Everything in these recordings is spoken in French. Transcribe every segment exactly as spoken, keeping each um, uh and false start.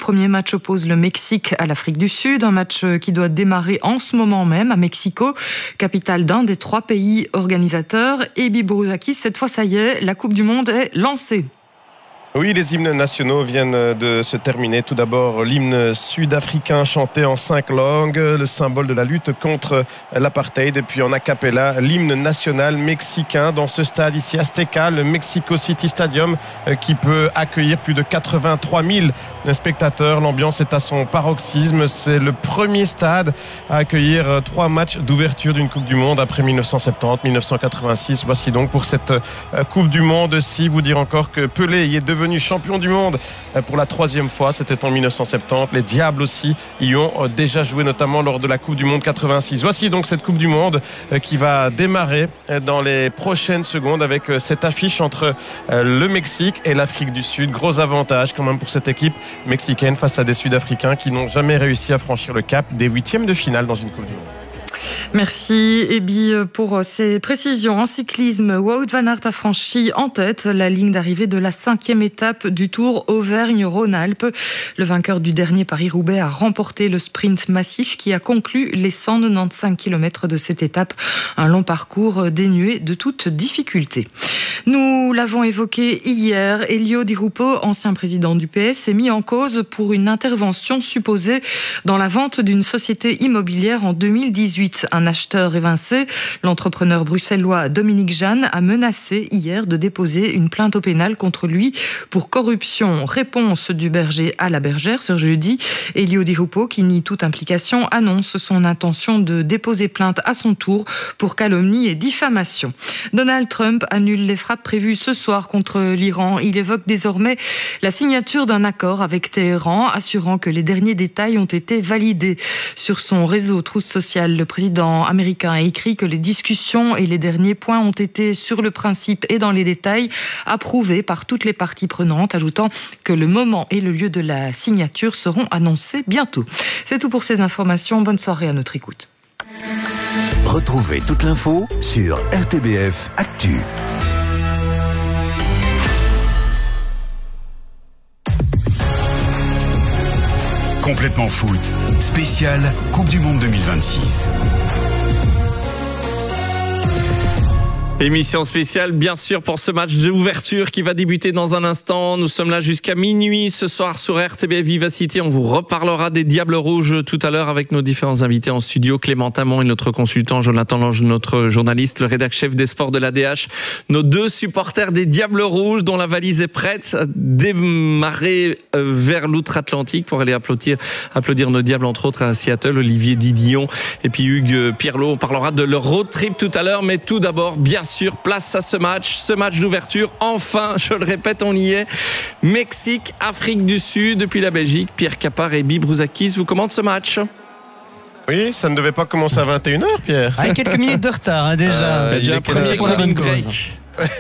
premier match oppose le Mexique à l'Afrique du Sud, un match qui doit démarrer en ce moment même à Mexico, capitale d'un des trois pays organisateurs. Et Bibi Brouzakis, cette fois ça y est, la Coupe du Monde est lancée. Oui, les hymnes nationaux viennent de se terminer. Tout d'abord, l'hymne sud-africain chanté en cinq langues, le symbole de la lutte contre l'apartheid. Et puis en a cappella, l'hymne national mexicain dans ce stade ici, Azteca, le Mexico City Stadium, qui peut accueillir plus de quatre-vingt-trois mille spectateurs. L'ambiance est à son paroxysme. C'est le premier stade à accueillir trois matchs d'ouverture d'une Coupe du Monde après mille neuf cent soixante-dix mille neuf cent quatre-vingt-six. Voici donc pour cette Coupe du Monde. Si vous dire encore que Pelé y est devenu champion du monde pour la troisième fois, c'était en mille neuf cent soixante-dix. Les Diables aussi y ont déjà joué, notamment lors de la Coupe du Monde quatre-vingt-six. Voici donc cette Coupe du Monde qui va démarrer dans les prochaines secondes avec cette affiche entre le Mexique et l'Afrique du Sud. Gros avantage quand même pour cette équipe mexicaine face à des Sud-Africains qui n'ont jamais réussi à franchir le cap des huitièmes de finale dans une Coupe du Monde. Merci Ebi pour ces précisions. En cyclisme, Wout van Aert a franchi en tête la ligne d'arrivée de la cinquième étape du Tour Auvergne-Rhône-Alpes. Le vainqueur du dernier Paris-Roubaix a remporté le sprint massif qui a conclu les cent quatre-vingt-quinze kilomètres de cette étape. Un long parcours dénué de toute difficulté. Nous l'avons évoqué hier, Elio Di Rupo, ancien président du P S, est mis en cause pour une intervention supposée dans la vente d'une société immobilière en deux mille dix-huit. Un acheteur évincé, l'entrepreneur bruxellois Dominique Jeanne a menacé hier de déposer une plainte au pénal contre lui pour corruption. Réponse du berger à la bergère ce jeudi. Elio Di Rupo, qui nie toute implication, annonce son intention de déposer plainte à son tour pour calomnie et diffamation. Donald Trump annule les frappes prévues ce soir contre l'Iran. Il évoque désormais la signature d'un accord avec Téhéran, assurant que les derniers détails ont été validés. Sur son réseau Truth Social, le président américain a écrit que les discussions et les derniers points ont été sur le principe et dans les détails approuvés par toutes les parties prenantes, ajoutant que le moment et le lieu de la signature seront annoncés bientôt. C'est tout pour ces informations. Bonne soirée à notre écoute. Retrouvez toute l'info sur R T B F Actu. Complètement foot, spécial Coupe du Monde deux mille vingt-six. Émission spéciale, bien sûr, pour ce match d'ouverture qui va débuter dans un instant. Nous sommes là jusqu'à minuit ce soir sur R T B F Vivacité. On vous reparlera des Diables Rouges tout à l'heure avec nos différents invités en studio. Clément Tamon et notre consultant Jonathan Lange, notre journaliste, le rédac-chef des sports de l'A D H. Nos deux supporters des Diables Rouges dont la valise est prête à démarrer vers l'outre-Atlantique pour aller applaudir, applaudir nos Diables, entre autres à Seattle, Olivier Didillon et puis Hugues Pierlot. On parlera de leur road trip tout à l'heure, mais tout d'abord, bien sûr, place à ce match, ce match d'ouverture. Enfin, je le répète, on y est. Mexique, Afrique du Sud, depuis la Belgique. Pierre Capard et Bibi Brouzakis vous commentent ce match. Oui, ça ne devait pas commencer à vingt et une heures, Pierre. Avec quelques minutes de retard, hein, déjà. Euh, déjà, premier pour la bonne break.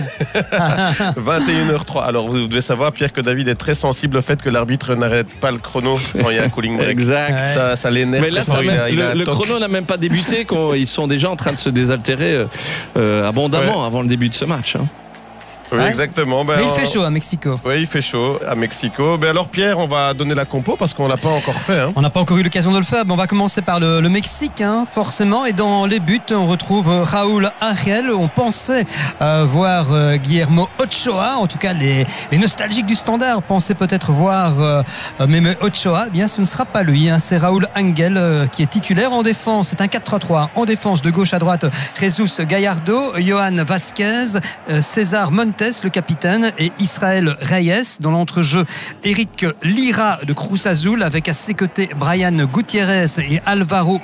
vingt et une heures trois. Alors vous devez savoir, Pierre, que David est très sensible au fait que l'arbitre n'arrête pas le chrono quand il y a un cooling break. Exact. Ça, ça l'énerve. Mais là, ça il même, a, il a le, le chrono n'a même pas débuté quand ils sont déjà en train de se désaltérer euh, abondamment ouais. avant le début de ce match. Hein. Oui, ouais. exactement. Ben, Mais il fait chaud à Mexico. Oui, il fait chaud à Mexico. Ben alors, Pierre, on va donner la compo parce qu'on l'a pas encore fait. Hein. On n'a pas encore eu l'occasion de le faire. Mais on va commencer par le, le Mexique, hein, forcément. Et dans les buts, on retrouve Raúl Ariel. On pensait euh, voir euh, Guillermo Ochoa. En tout cas, les, les nostalgiques du Standard pensaient peut-être voir euh, Meme Ochoa. Eh bien, ce ne sera pas lui. Hein. C'est Raúl Angel euh, qui est titulaire en défense. C'est un quatre trois trois. En défense, de gauche à droite, Jesus Gallardo, Johan Vasquez, euh, César Montes, le capitaine, et Israël Reyes. Dans l'entrejeu, Eric Lira de Cruz Azul, avec à ses côtés Brian Gutiérrez et Alvaro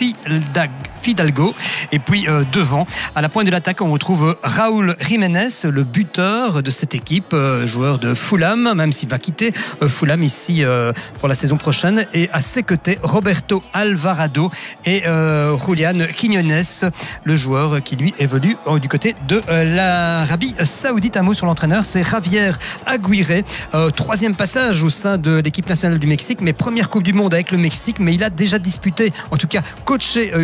Fidalgo. Et puis euh, devant, à la pointe de l'attaque, on retrouve Raúl Jiménez, le buteur de cette équipe, euh, joueur de Fulham, même s'il va quitter euh, Fulham ici euh, pour la saison prochaine. Et à ses côtés, Roberto Alvarado et euh, Julián Quiñones, le joueur qui lui évolue euh, du côté de euh, l'Arabie Saoudite. Un mot sur l'entraîneur, c'est Javier Aguirre. Euh, troisième passage au sein de l'équipe nationale du Mexique, mais première Coupe du Monde avec le Mexique, mais il a déjà disputé, en tout cas coaché euh, deux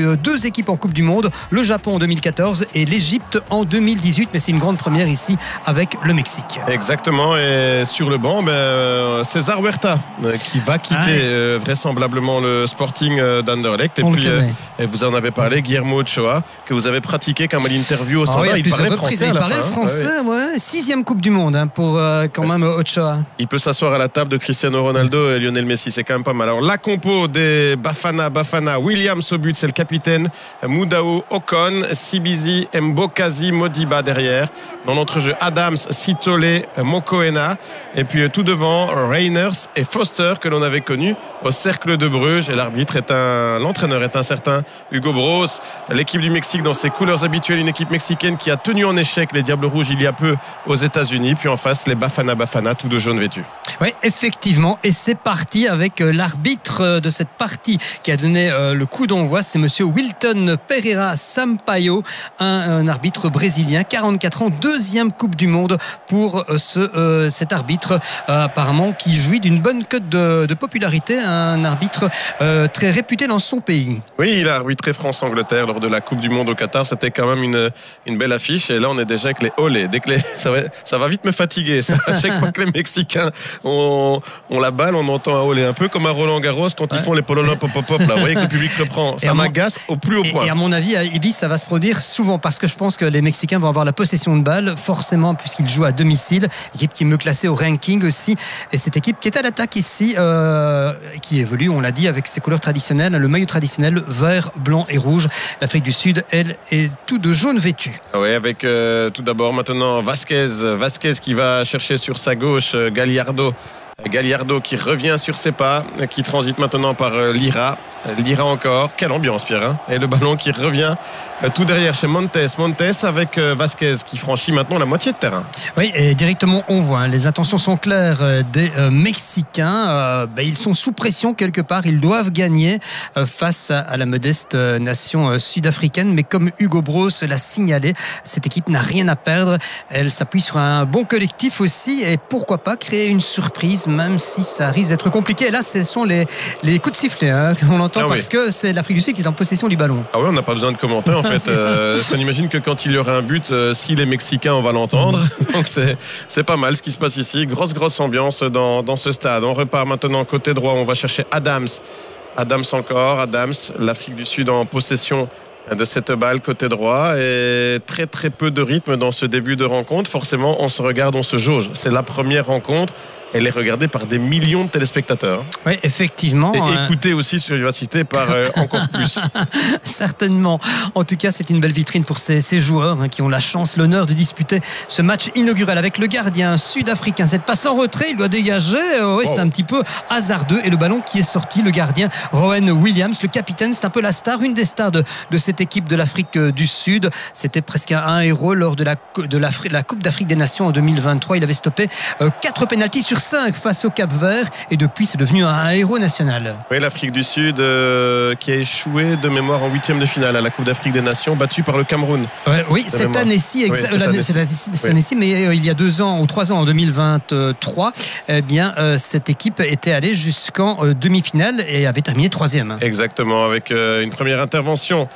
équipes en Coupe du Monde, le Japon en deux mille quatorze et l'Égypte en deux mille dix-huit. Mais c'est une grande première ici avec le Mexique. Exactement. Et sur le banc, ben, César Huerta qui va quitter ah, euh, vraisemblablement le Sporting d'Anderlecht. Et On puis, euh, et vous en avez parlé, Guillermo Ochoa, que vous avez pratiqué comme à l'interview au Standard. Ah oui, il parlait français à la Il parlait fin. français, ouais. ouais. Sixième Coupe du Monde hein, pour euh, quand même Ochoa. Il peut s'asseoir à la table de Cristiano Ronaldo et Lionel Messi, c'est quand même pas mal. Alors la compo des Bafana, Bafana, Williams au but, c'est le capitaine, Moudao, Ocon, Sibizi, Mbokazi, Modiba derrière. Dans l'entrejeu, Adams, Sitole, Mokoena. Et puis tout devant, Reiners et Foster que l'on avait connu au Cercle de Bruges. Et l'arbitre est un, l'entraîneur est un certain Hugo Bros. L'équipe du Mexique dans ses couleurs habituelles, une équipe mexicaine qui a tenu en échec les Diables Rouges il y a peu aux États-Unis. Puis en face, les Bafana Bafana, tous de jaune vêtus. Oui, effectivement. Et c'est parti avec l'arbitre de cette partie qui a donné le coup d'envoi. C'est monsieur Wilton Pereira Sampaio, un, un arbitre brésilien, quarante-quatre ans, deuxième Coupe du Monde pour ce, euh, cet arbitre euh, apparemment qui jouit d'une bonne cote de, de popularité, un arbitre euh, très réputé dans son pays. Oui, il a arbitré France-Angleterre lors de la Coupe du Monde au Qatar. C'était quand même une, une belle affiche. Et là, on est déjà avec les olés. Dès que les, ça, va, ça va vite me fatiguer. Ça. À chaque fois que les Mexicains ont, ont la balle, on entend un olé. Un peu comme à Roland Garros quand ouais. ils font les pololo pop pop pop. Là, vous voyez que le public reprend. Ça m'agace mon... au plus haut point. Et, et à mon avis, à Ibis, ça va se produire souvent parce que je pense que les Mexicains vont avoir la possession de balle, forcément, puisqu'ils jouent à domicile. Équipe qui est mieux classée au ranking aussi. Et cette équipe qui est à l'attaque ici, euh, qui évolue, on l'a dit, avec ses couleurs traditionnelles, le maillot traditionnel vert, blanc et rouge. L'Afrique du Sud, elle, est tout de jaune vêtu. Oui, avec euh, tout d'abord maintenant Vasquez. Vasquez qui va chercher sur sa gauche euh, Gallardo. Gallardo qui revient sur ses pas, qui transite maintenant par euh, Lira. Lira encore, quelle ambiance Pierre hein. Et le ballon qui revient euh, tout derrière chez Montes Montes avec euh, Vasquez qui franchit maintenant la moitié de terrain. Oui, et directement on voit hein, les intentions sont claires euh, des euh, Mexicains, euh, bah, ils sont sous pression quelque part, ils doivent gagner euh, face à, à la modeste euh, nation euh, sud-africaine, mais comme Hugo Bros l'a signalé, cette équipe n'a rien à perdre, elle s'appuie sur un bon collectif aussi et pourquoi pas créer une surprise même si ça risque d'être compliqué. Et là ce sont les, les coups de sifflet hein, qu'on entend ah parce oui. que c'est l'Afrique du Sud qui est en possession du ballon. Ah oui, on n'a pas besoin de commenter en fait. Euh, on imagine que quand il y aura un but, euh, si les Mexicains, on va l'entendre. Donc c'est, c'est pas mal ce qui se passe ici. Grosse, grosse ambiance dans, dans ce stade. On repart maintenant côté droit. On va chercher Adams. Adams encore. Adams, l'Afrique du Sud en possession de cette balle côté droit et très très peu de rythme dans ce début de rencontre. Forcément, on se regarde, on se jauge. C'est la première rencontre. Elle est regardée par des millions de téléspectateurs. Oui, effectivement. Et euh... écoutée aussi sur Vivacité par euh, encore plus. Certainement. En tout cas, c'est une belle vitrine pour ces, ces joueurs hein, qui ont la chance, l'honneur de disputer ce match inaugural avec le gardien sud-africain. Cette passe en retrait, il doit dégager. Euh, oui, oh. C'est un petit peu hasardeux. Et le ballon qui est sorti, le gardien Rowan Williams, le capitaine, c'est un peu la star, une des stars de, de cette équipe de l'Afrique du Sud. C'était presque un, un héros lors de la, de, la, de la Coupe d'Afrique des Nations en deux mille vingt-trois. Il avait stoppé euh, quatre pénaltys sur cinq face au Cap-Vert et depuis c'est devenu un héros national. Oui, l'Afrique du Sud euh, qui a échoué de mémoire en huitième de finale à la Coupe d'Afrique des Nations, battue par le Cameroun. Ouais, oui, cette année-ci, exa- oui, cette année-ci, cette année-ci, oui. mais euh, il y a deux ans ou trois ans, en deux mille vingt-trois, eh bien euh, cette équipe était allée jusqu'en euh, demi-finale et avait terminé troisième. Exactement, avec euh, une première intervention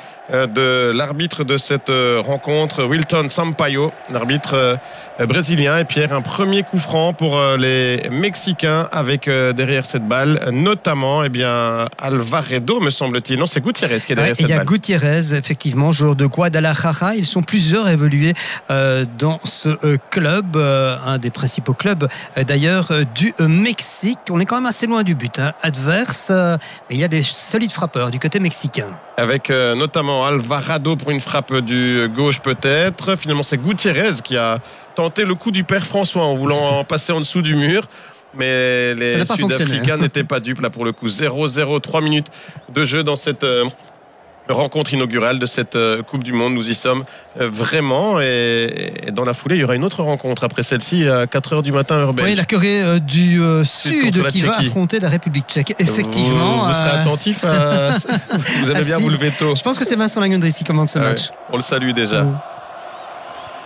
de l'arbitre de cette rencontre, Wilton Sampaio, l'arbitre brésilien. Et Pierre, un premier coup franc pour les Mexicains avec derrière cette balle, notamment eh bien, Alvaredo, me semble-t-il. Non, c'est Gutiérrez qui est derrière ouais, cette balle. Il y a Gutiérrez, effectivement, joueur de Guadalajara. Ils sont plusieurs évolués euh, dans ce euh, club, euh, un des principaux clubs euh, d'ailleurs euh, du euh, Mexique. On est quand même assez loin du but hein, adverse, euh, mais il y a des solides frappeurs du côté mexicain. Avec euh, notamment Alvarado pour une frappe du gauche peut-être. Finalement, c'est Gutiérrez qui a tenté le coup du père François en voulant en passer en dessous du mur. Mais les Sud-Africains n'étaient pas dupes là pour le coup. zéro zéro, trois minutes de jeu dans cette euh, rencontre inaugurale de cette euh, Coupe du Monde. Nous y sommes euh, vraiment. Et, et dans la foulée, il y aura une autre rencontre après celle-ci à quatre heures du matin heure belge. Oui, la Corée euh, du euh, Sud qui va affronter la République tchèque. Effectivement. Vous, vous serez attentif à... Vous aimez ah, bien si. Vous lever tôt. Je pense que c'est Vincent Lagnodry qui commande ce ah, match. Ouais. On le salue déjà. Mmh.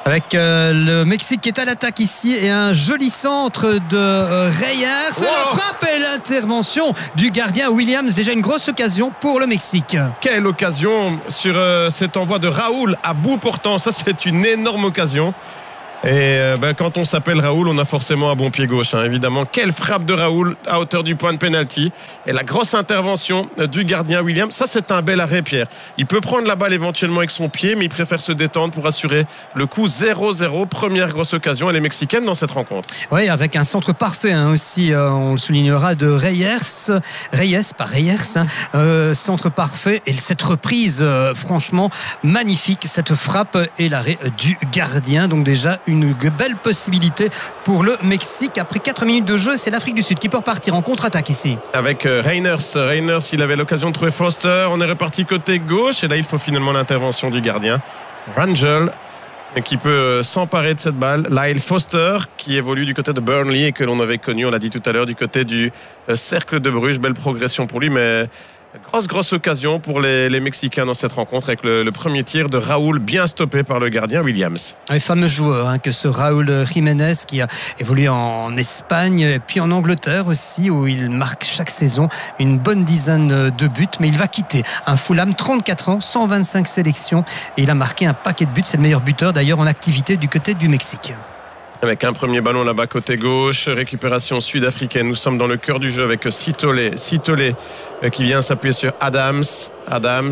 Avec euh, le Mexique qui est à l'attaque ici et un joli centre de euh, Reyes. Wow. La frappe et l'intervention du gardien Williams. Déjà une grosse occasion pour le Mexique. Quelle occasion sur euh, cet envoi de Raoul à bout portant. Ça, c'est une énorme occasion. Et euh, ben, quand on s'appelle Raoul, on a forcément un bon pied gauche, hein, évidemment. Quelle frappe de Raoul à hauteur du point de pénalty. Et la grosse intervention du gardien Williams. Ça, c'est un bel arrêt, Pierre. Il peut prendre la balle éventuellement avec son pied, mais il préfère se détendre pour assurer le coup. Zéro zéro. Première grosse occasion. Elle est mexicaine dans cette rencontre. Oui, avec un centre parfait hein, aussi, euh, on le soulignera, de Reyes. Reyes, pas Reyes. Hein, euh, centre parfait. Et cette reprise, euh, franchement, magnifique. Cette frappe et l'arrêt du gardien. Donc déjà, une belle possibilité pour le Mexique. Après quatre minutes de jeu, c'est l'Afrique du Sud qui peut repartir en contre-attaque ici. Avec Reiners. Reiners, il avait l'occasion de trouver Foster. On est reparti côté gauche. Et là, il faut finalement l'intervention du gardien Rangel, qui peut s'emparer de cette balle. Lyle Foster, qui évolue du côté de Burnley et que l'on avait connu, on l'a dit tout à l'heure, du côté du Cercle de Bruges. Belle progression pour lui, mais grosse, grosse occasion pour les, les Mexicains dans cette rencontre avec le, le premier tir de Raoul, bien stoppé par le gardien Williams. Un fameux joueur hein, que ce Raúl Jiménez qui a évolué en Espagne et puis en Angleterre aussi, où il marque chaque saison une bonne dizaine de buts, mais il va quitter un Fulham, trente-quatre ans, cent vingt-cinq sélections, et il a marqué un paquet de buts. C'est le meilleur buteur d'ailleurs en activité du côté du Mexique. Avec un premier ballon là-bas côté gauche, récupération sud-africaine. Nous sommes dans le cœur du jeu avec Sitole, Sitole qui vient s'appuyer sur Adams, Adams.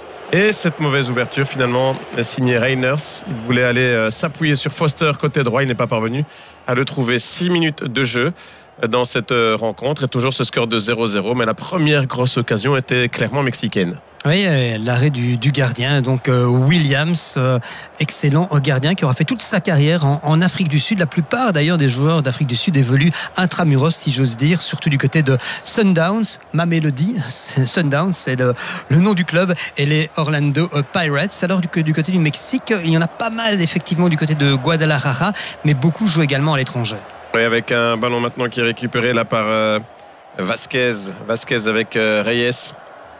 Et cette mauvaise ouverture finalement signée Reiners. Il voulait aller s'appuyer sur Foster côté droit, il n'est pas parvenu à le trouver. Six minutes de jeu dans cette rencontre et toujours ce score de zéro zéro, mais la première grosse occasion était clairement mexicaine. Oui, l'arrêt du, du gardien, donc euh, Williams, euh, excellent gardien qui aura fait toute sa carrière en, en Afrique du Sud. La plupart d'ailleurs des joueurs d'Afrique du Sud évoluent intramuros, si j'ose dire, surtout du côté de Sundowns, Mamelodi. Sundowns, c'est le, le nom du club, et les Orlando Pirates. Alors du, du côté du Mexique, il y en a pas mal effectivement du côté de Guadalajara, mais beaucoup jouent également à l'étranger. Oui, avec un ballon maintenant qui est récupéré là par euh, Vasquez, Vasquez avec euh, Reyes.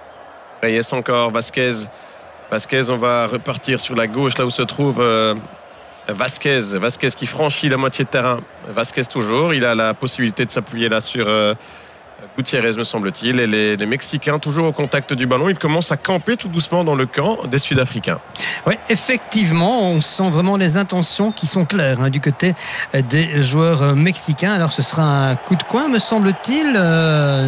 Reyes encore, Vasquez. Vasquez, on va repartir sur la gauche, là où se trouve euh, Vasquez. Vasquez qui franchit la moitié de terrain. Vasquez toujours, il a la possibilité de s'appuyer là sur euh, Gutiérrez, me semble-t-il. Et les, les Mexicains, toujours au contact du ballon, ils commencent à camper tout doucement dans le camp des Sud-Africains. Oui, effectivement, on sent vraiment les intentions qui sont claires hein, du côté des joueurs mexicains. Alors ce sera un coup de coin, me semble-t-il. Euh...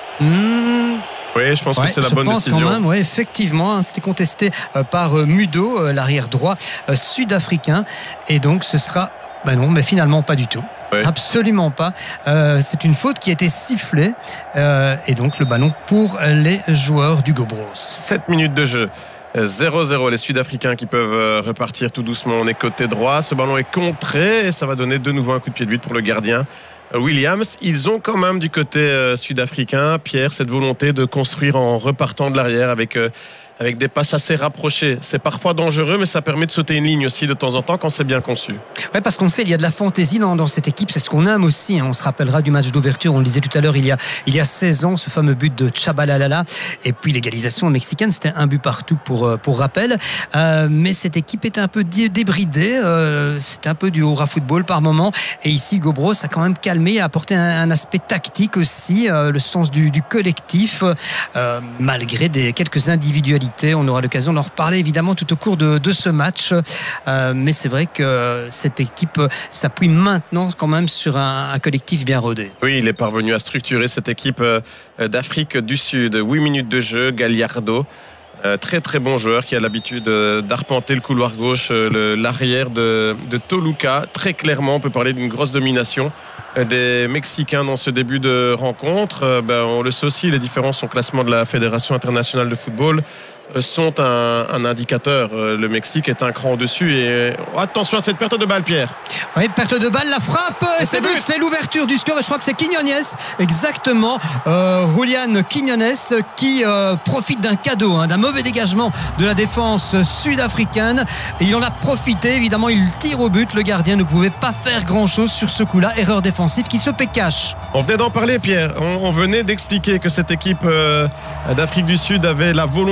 Hmm... Oui, je pense ouais, que c'est la bonne pense décision. Quand même, ouais, effectivement, hein, c'était contesté euh, par euh, Mudo, euh, l'arrière droit euh, sud-africain, et donc ce sera, ben non, mais finalement pas du tout. Ouais. Absolument pas. Euh, c'est une faute qui a été sifflée, euh, et donc le ballon pour les joueurs du Gobros. sept minutes de jeu. zéro zéro, les Sud-Africains qui peuvent repartir tout doucement. On est côté droit, ce ballon est contré et ça va donner de nouveau un coup de pied de but pour le gardien Williams. Ils ont quand même du côté euh, sud-africain, Pierre, cette volonté de construire en repartant de l'arrière avec, euh, avec des passes assez rapprochées. C'est parfois dangereux, mais ça permet de sauter une ligne aussi de temps en temps quand c'est bien conçu. Oui, parce qu'on sait il y a de la fantaisie dans, dans cette équipe, c'est ce qu'on aime aussi. Hein. On se rappellera du match d'ouverture, on le disait tout à l'heure, il y a, il y a seize ans, ce fameux but de Chabalalala. Et puis l'égalisation mexicaine, c'était un but partout pour, pour rappel. Euh, mais cette équipe était un peu débridée, euh, c'était un peu du hurrah football par moment. Et ici, Hugo Bros a quand même calmé, a apporté un, un aspect tactique aussi, euh, le sens du, du collectif, euh, malgré des, quelques individualités. On aura l'occasion d'en reparler évidemment tout au cours de, de ce match. Euh, mais c'est vrai que cette équipe s'appuie maintenant quand même sur un, un collectif bien rodé. Oui, il est parvenu à structurer cette équipe d'Afrique du Sud. huit minutes de jeu, Gallardo. Euh, très très bon joueur qui a l'habitude euh, d'arpenter le couloir gauche, euh, le, l'arrière de, de Toluca. Très clairement, on peut parler d'une grosse domination euh, des Mexicains dans ce début de rencontre. Euh, ben, on le sait aussi, les différences au classement de la Fédération internationale de football euh, sont un, un indicateur. Euh, le Mexique est un cran au-dessus. Et oh, attention à cette perte de balle, Pierre. Oui, perte de balle, la frappe, et c'est, but, c'est l'ouverture du score. Et je crois que c'est Quiñones, exactement, euh, Julián Quiñones qui euh, profite d'un cadeau, hein, d'un mauvais dégagement de la défense sud-africaine, et il en a profité. Évidemment, il tire au but. Le gardien ne pouvait pas faire grand-chose sur ce coup-là. Erreur défensive qui se pécache. On venait d'en parler, Pierre. On, on venait d'expliquer que cette équipe euh, d'Afrique du Sud avait la volonté de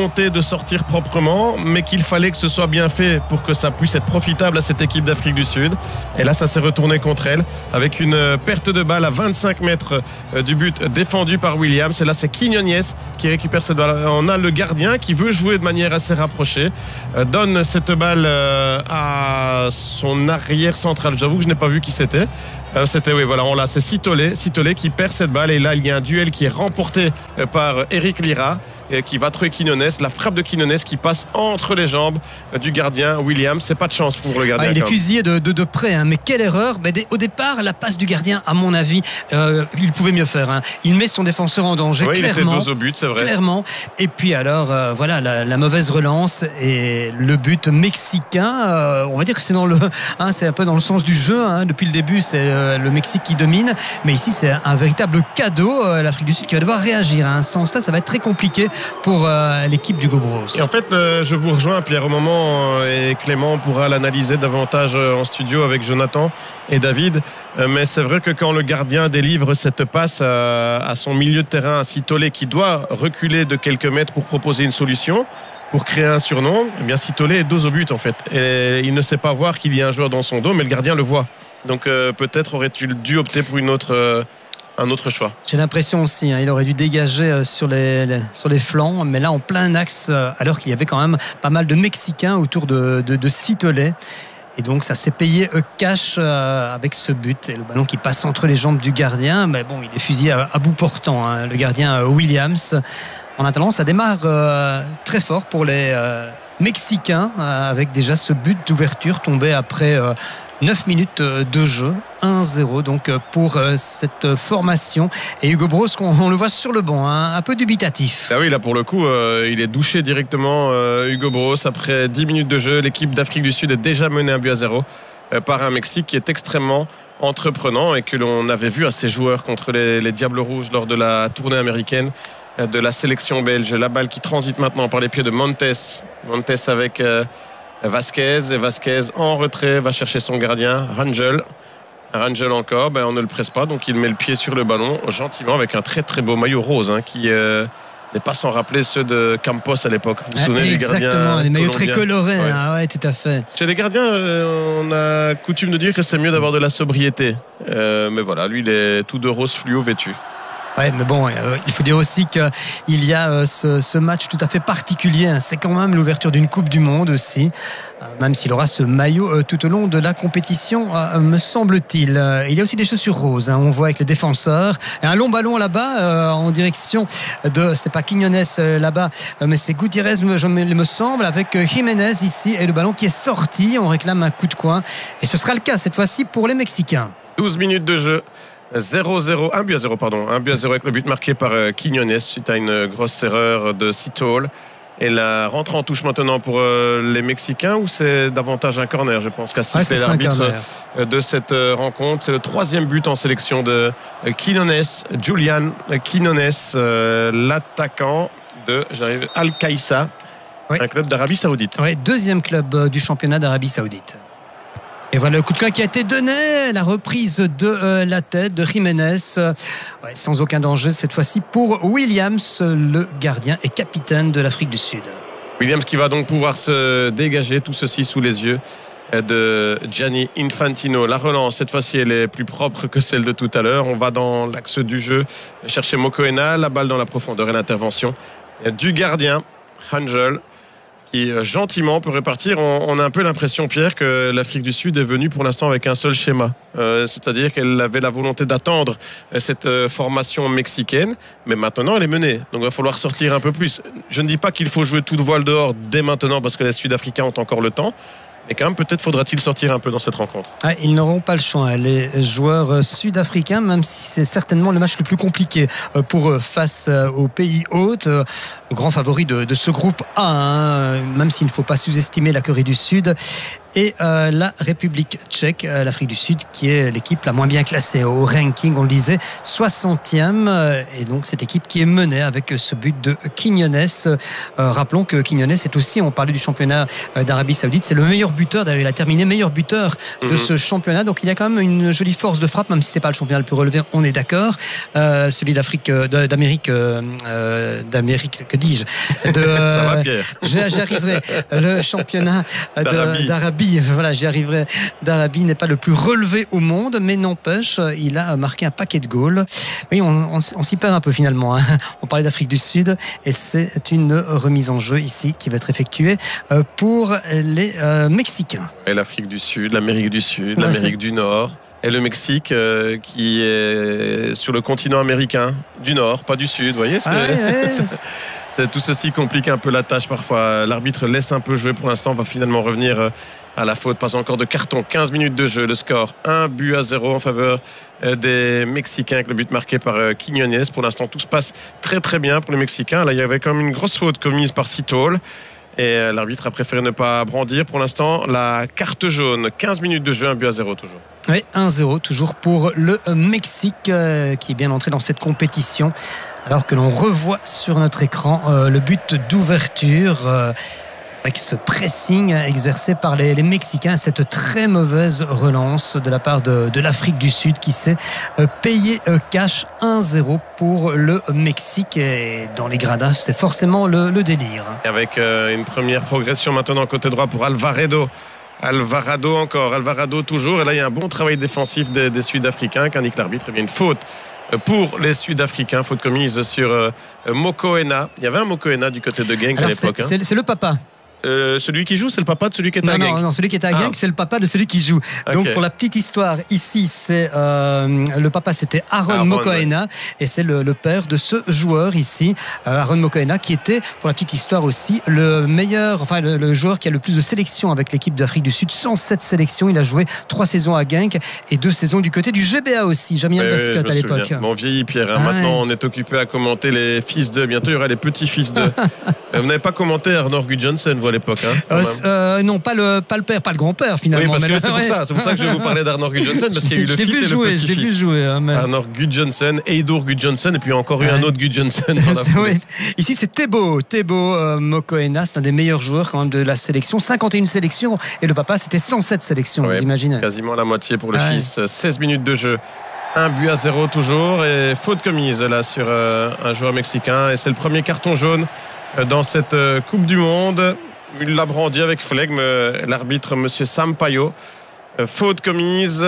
sortir proprement, mais qu'il fallait que ce soit bien fait pour que ça puisse être profitable à cette équipe d'Afrique du Sud. Et là, ça s'est retourné contre elle avec une perte de balle à vingt-cinq mètres du but défendu par Williams. Et là, c'est Quiñones qui récupère cette balle. On a le gardien qui veut jouer de manière assez rapprochée, donne cette balle à son arrière central. J'avoue que je n'ai pas vu qui c'était. C'était, oui, voilà, on l'a, c'est Sitolé, Sitolé qui perd cette balle. Et là, il y a un duel qui est remporté par Eric Lira, qui va trouver Quiñones. La frappe de Quiñones qui passe entre les jambes du gardien Williams. C'est pas de chance pour le gardien. Ah, il est fusillé de, de, de près, hein. Mais quelle erreur. Mais au départ, la passe du gardien, à mon avis, euh, il pouvait mieux faire, hein. Il met son défenseur en danger, oui, clairement. Il était dos au but, c'est vrai. Clairement. Et puis alors, euh, voilà, la, la mauvaise relance et le but mexicain. Euh, on va dire que c'est dans le, hein, c'est un peu dans le sens du jeu, hein. Depuis le début, c'est euh, le Mexique qui domine. Mais ici, c'est un véritable cadeau. Euh, L'Afrique du Sud qui va devoir réagir, hein. Sans cela, ça va être très compliqué pour euh, l'équipe d'Hugo Bros. Et en fait, euh, je vous rejoins, Pierre, au moment, euh, et Clément pourra l'analyser davantage euh, en studio avec Jonathan et David. Euh, mais c'est vrai que quand le gardien délivre cette passe euh, à son milieu de terrain, à Sitolé, qui doit reculer de quelques mètres pour proposer une solution, pour créer un surnom, eh bien Sitolé est dos au but en fait. Et il ne sait pas voir qu'il y a un joueur dans son dos, mais le gardien le voit. Donc euh, peut-être aurait-il dû opter pour une autre... Euh, un autre choix. J'ai l'impression aussi, hein, il aurait dû dégager sur les, les, sur les flancs, mais là en plein axe, alors qu'il y avait quand même pas mal de Mexicains autour de, de, de Sitolé. Et donc ça s'est payé cash euh, avec ce but. Et le ballon qui passe entre les jambes du gardien, mais bon, il est fusillé à, à bout portant, hein, le gardien Williams. En attendant, ça démarre euh, très fort pour les euh, Mexicains, euh, avec déjà ce but d'ouverture tombé après... Euh, neuf minutes de jeu, un zéro donc pour cette formation. Et Hugo Bros, on le voit sur le banc, hein, un peu dubitatif. Ah oui, là pour le coup, euh, il est douché directement, euh, Hugo Bros. Après dix minutes de jeu, l'équipe d'Afrique du Sud est déjà menée un but à zéro euh, par un Mexique qui est extrêmement entreprenant et que l'on avait vu à ses joueurs contre les, les Diables Rouges lors de la tournée américaine euh, de la sélection belge. La balle qui transite maintenant par les pieds de Montes. Montes avec... Euh, Vasquez, et Vasquez en retrait va chercher son gardien Rangel. Rangel encore, ben on ne le presse pas, donc il met le pied sur le ballon gentiment avec un très très beau maillot rose, hein, qui euh, n'est pas sans rappeler ceux de Campos à l'époque. Vous vous souvenez ah, des gardiens exactement, les maillots colombiens. Très colorés, ouais. Hein, ouais, tout à fait. Chez les gardiens, euh, on a coutume de dire que c'est mieux d'avoir de la sobriété, euh, mais voilà, lui il est tout de rose fluo vêtu. Ouais, mais bon, euh, il faut dire aussi qu'il y a euh, ce, ce match tout à fait particulier, hein. C'est quand même l'ouverture d'une Coupe du Monde aussi, euh, même s'il aura ce maillot euh, tout au long de la compétition, euh, me semble-t-il. Euh, il y a aussi des chaussures roses, hein, on voit avec les défenseurs. Et un long ballon là-bas, euh, en direction de, c'était pas Quiñones euh, là-bas, euh, mais c'est Gutiérrez, me, je, me, me semble, avec euh, Jiménez ici, et le ballon qui est sorti. On réclame un coup de coin, et ce sera le cas cette fois-ci pour les Mexicains. douze minutes de jeu. zéro zéro, un but à zéro, pardon. un but à zéro avec le but marqué par Quiñones suite à une grosse erreur de Sitol. Et la rentre en touche maintenant pour les Mexicains, ou c'est davantage un corner, je pense, qu'a sifflé ouais, l'arbitre de cette rencontre. C'est le troisième but en sélection de Quiñones, Julian Quiñones, l'attaquant de Al-Qaïssa, oui. Un club d'Arabie Saoudite. Oui, deuxième club du championnat d'Arabie Saoudite. Et voilà le coup de coin qui a été donné, la reprise de euh, la tête de Jiménez, euh, ouais, sans aucun danger cette fois-ci pour Williams, le gardien et capitaine de l'Afrique du Sud. Williams qui va donc pouvoir se dégager, tout ceci sous les yeux de Gianni Infantino. La relance, cette fois-ci, elle est plus propre que celle de tout à l'heure. On va dans l'axe du jeu chercher Mokoena, la balle dans la profondeur et l'intervention du gardien Rangel, qui gentiment peut repartir. On, on a un peu l'impression, Pierre, que l'Afrique du Sud est venue pour l'instant avec un seul schéma. Euh, c'est-à-dire qu'elle avait la volonté d'attendre cette euh, formation mexicaine, mais maintenant elle est menée. Donc il va falloir sortir un peu plus. Je ne dis pas qu'il faut jouer toute voile dehors dès maintenant, parce que les Sud-Africains ont encore le temps. Mais quand même, peut-être faudra-t-il sortir un peu dans cette rencontre. Ah, ils n'auront pas le choix, les joueurs sud-africains, même si c'est certainement le match le plus compliqué pour eux face aux pays hôtes. Le grand favori de, de ce groupe A, hein, même s'il ne faut pas sous-estimer la Corée du Sud. et euh, la République tchèque, euh, l'Afrique du Sud, qui est l'équipe la moins bien classée au ranking, on le disait, soixantième. Euh, et donc cette équipe qui est menée avec ce but de Quiñones. Euh, rappelons que Quiñones est aussi, on parlait du championnat d'Arabie Saoudite, c'est le meilleur buteur, d'ailleurs il a terminé meilleur buteur de mmh. ce championnat, donc il a quand même une jolie force de frappe, même si c'est pas le championnat le plus relevé, on est d'accord. Euh, celui d'Afrique, d'Amérique, euh, d'Amérique, que dis-je de, Ça va, Pierre. J'y arriverai. Le championnat d'Arabie. d'Arabie, voilà, j'y arriverai. D'Arabie n'est pas le plus relevé au monde, mais n'empêche, il a marqué un paquet de goals. Oui, on, on, on s'y perd un peu finalement. Hein. On parlait d'Afrique du Sud, et c'est une remise en jeu ici qui va être effectuée pour les euh, Mexicains. Et l'Afrique du Sud, l'Amérique du Sud, ouais, l'Amérique c'est... du Nord. Et le Mexique euh, qui est sur le continent américain, du Nord, pas du Sud, vous voyez c'est... Ah ouais, ouais. c'est... c'est... Tout ceci complique un peu la tâche parfois. L'arbitre laisse un peu jouer pour l'instant, on va finalement revenir à la faute. Pas encore de carton, quinze minutes de jeu, le score un but à zéro en faveur des Mexicains avec le but marqué par Quiñones. Pour l'instant, tout se passe très très bien pour les Mexicains. Là, il y avait quand même une grosse faute commise par Citol. Et l'arbitre a préféré ne pas brandir pour l'instant la carte jaune. quinze minutes de jeu, un but à zéro toujours. Oui, un zéro toujours pour le Mexique euh, qui est bien entré dans cette compétition. Alors que l'on revoit sur notre écran euh, le but d'ouverture euh, avec ce pressing exercé par les, les Mexicains, cette très mauvaise relance de la part de, de l'Afrique du Sud qui s'est euh, payé euh, cash un zéro pour le Mexique. Et dans les gradins, c'est forcément le, le délire. Avec euh, une première progression maintenant côté droit pour Alvarado. Alvarado encore, Alvarado toujours. Et là, il y a un bon travail défensif des, des Sud-Africains qu'indique l'arbitre. Il y a une faute pour les Sud-Africains, faute commise sur euh, Mokoena. Il y avait un Mokoena du côté de Genk à l'époque. C'est, hein. c'est, c'est le papa. Euh, celui qui joue, c'est le papa de celui qui était non, à Genk. Non, non, celui qui était à Genk, ah. c'est le papa de celui qui joue. Donc, okay. Pour la petite histoire, ici, c'est euh, le papa, c'était Aaron, Aaron Mokoena, ouais. Et c'est le, le père de ce joueur ici, euh, Aaron Mokoena, qui était, pour la petite histoire aussi, le meilleur, enfin le, le joueur qui a le plus de sélections avec l'équipe d'Afrique du Sud, cent sept sélections. Il a joué trois saisons à Genk et deux saisons du côté du G B A aussi, Jamie Alderscott oui, à l'époque. Mon vieilli Pierre, hein. ah, maintenant ouais. on est occupé à commenter les fils d'eux. Bientôt il y aura les petits-fils d'eux. Vous n'avez pas commenté Arnor Gudjohnsen, vous à l'époque, hein, euh, euh, non, pas le, pas le père, pas le grand-père finalement. Oui, parce que mais c'est, ouais. pour ça, c'est pour ça que je vais vous parler d'Arnor Gudjohnsen, parce qu'il y a eu le fils et jouer, le petit-fils. Je l'ai vu jouer. Hein, mais... Arnor Gudjohnsen, Eidur Gudjohnsen, et puis encore ouais. eu un autre Gudjohnsen dans la foulée. Ici, c'est Tebo, Tebo euh, Mokoena, c'est un des meilleurs joueurs quand même de la sélection. cinquante et une sélections, et le papa, c'était cent sept sélections, ouais, vous imaginez. Quasiment la moitié pour le ouais. fils. seize minutes de jeu. Un but à zéro toujours, et faute commise là sur euh, un joueur mexicain, et c'est le premier carton jaune dans cette euh, Coupe du Monde. Il l'a brandi avec flegme, l'arbitre monsieur Sampaio. Faute commise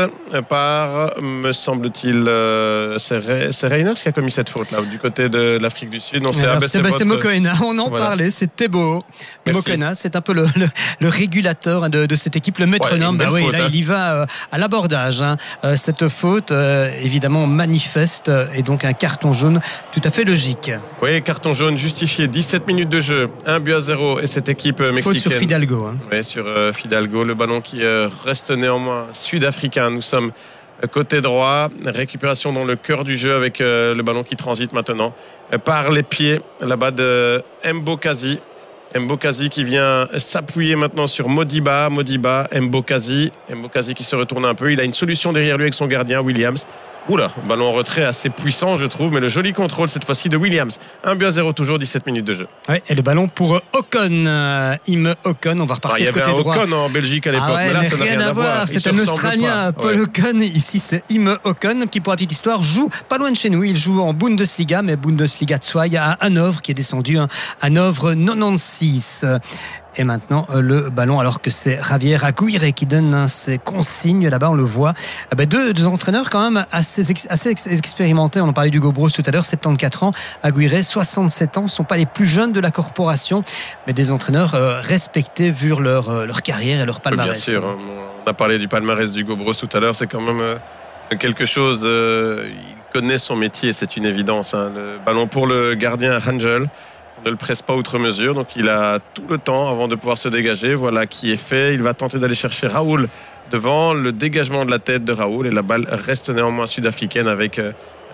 par, me semble-t-il, euh, c'est, Re- c'est Reynolds qui a commis cette faute là du côté de l'Afrique du Sud. Non, c'est, Alors, ah, ben, c'est, c'est, ben, votre... c'est Mokoena, on en voilà. parlait, c'est Tebo Mokoena, c'est un peu le, le, le régulateur de, de cette équipe, le métronome. Ouais, bah oui, faute, là, hein. Il y va euh, à l'abordage. Hein. Euh, cette faute, euh, évidemment, manifeste et donc un carton jaune tout à fait logique. Oui, carton jaune justifié. dix-sept minutes de jeu, un but à zéro et cette équipe mexicaine. Faute sur Fidalgo. Hein. Oui, sur euh, Fidalgo, le ballon qui euh, reste néanmoins sud-africain. Nous sommes côté droit, récupération dans le cœur du jeu avec euh, le ballon qui transite maintenant euh, par les pieds là-bas de Mbokazi. Mbokazi qui vient s'appuyer maintenant sur Modiba. Modiba, Mbokazi. Mbokazi qui se retourne un peu. Il a une solution derrière lui avec son gardien Williams. Oula, ballon en retrait assez puissant, je trouve, mais le joli contrôle cette fois-ci de Williams. un but à zéro toujours, dix-sept minutes de jeu. Ouais, et le ballon pour Ocon, euh, Im Ocon, on va repartir ah, côté droit. Il y avait un Ocon en Belgique à l'époque, ah ouais, mais là mais ça n'a rien, rien à voir. C'est un Australien, Paul ouais. Ocon. Ici c'est Im Ocon qui, pour la petite histoire, joue pas loin de chez nous. Il joue en Bundesliga, mais Bundesliga deux à Hanovre, qui est descendu à Hanovre quatre-vingt-seize. Et maintenant le ballon, alors que c'est Javier Aguirre qui donne hein, ses consignes là-bas, on le voit. Ah ben deux, deux entraîneurs quand même assez, ex, assez ex, expérimentés. On en parlait d'Hugo Broos tout à l'heure, soixante-quatorze ans. Aguirre, soixante-sept ans. Ce ne sont pas les plus jeunes de la corporation, mais des entraîneurs euh, respectés vu leur, euh, leur carrière et leur palmarès. Bien sûr, hein. On a parlé du palmarès d'Hugo Broos tout à l'heure. C'est quand même euh, quelque chose. Euh, il connaît son métier, c'est une évidence. Hein. Le ballon pour le gardien Rangel. On ne le presse pas outre mesure, donc il a tout le temps avant de pouvoir se dégager. Voilà qui est fait. Il va tenter d'aller chercher Raoul devant, le dégagement de la tête de Raoul, et la balle reste néanmoins sud-africaine avec un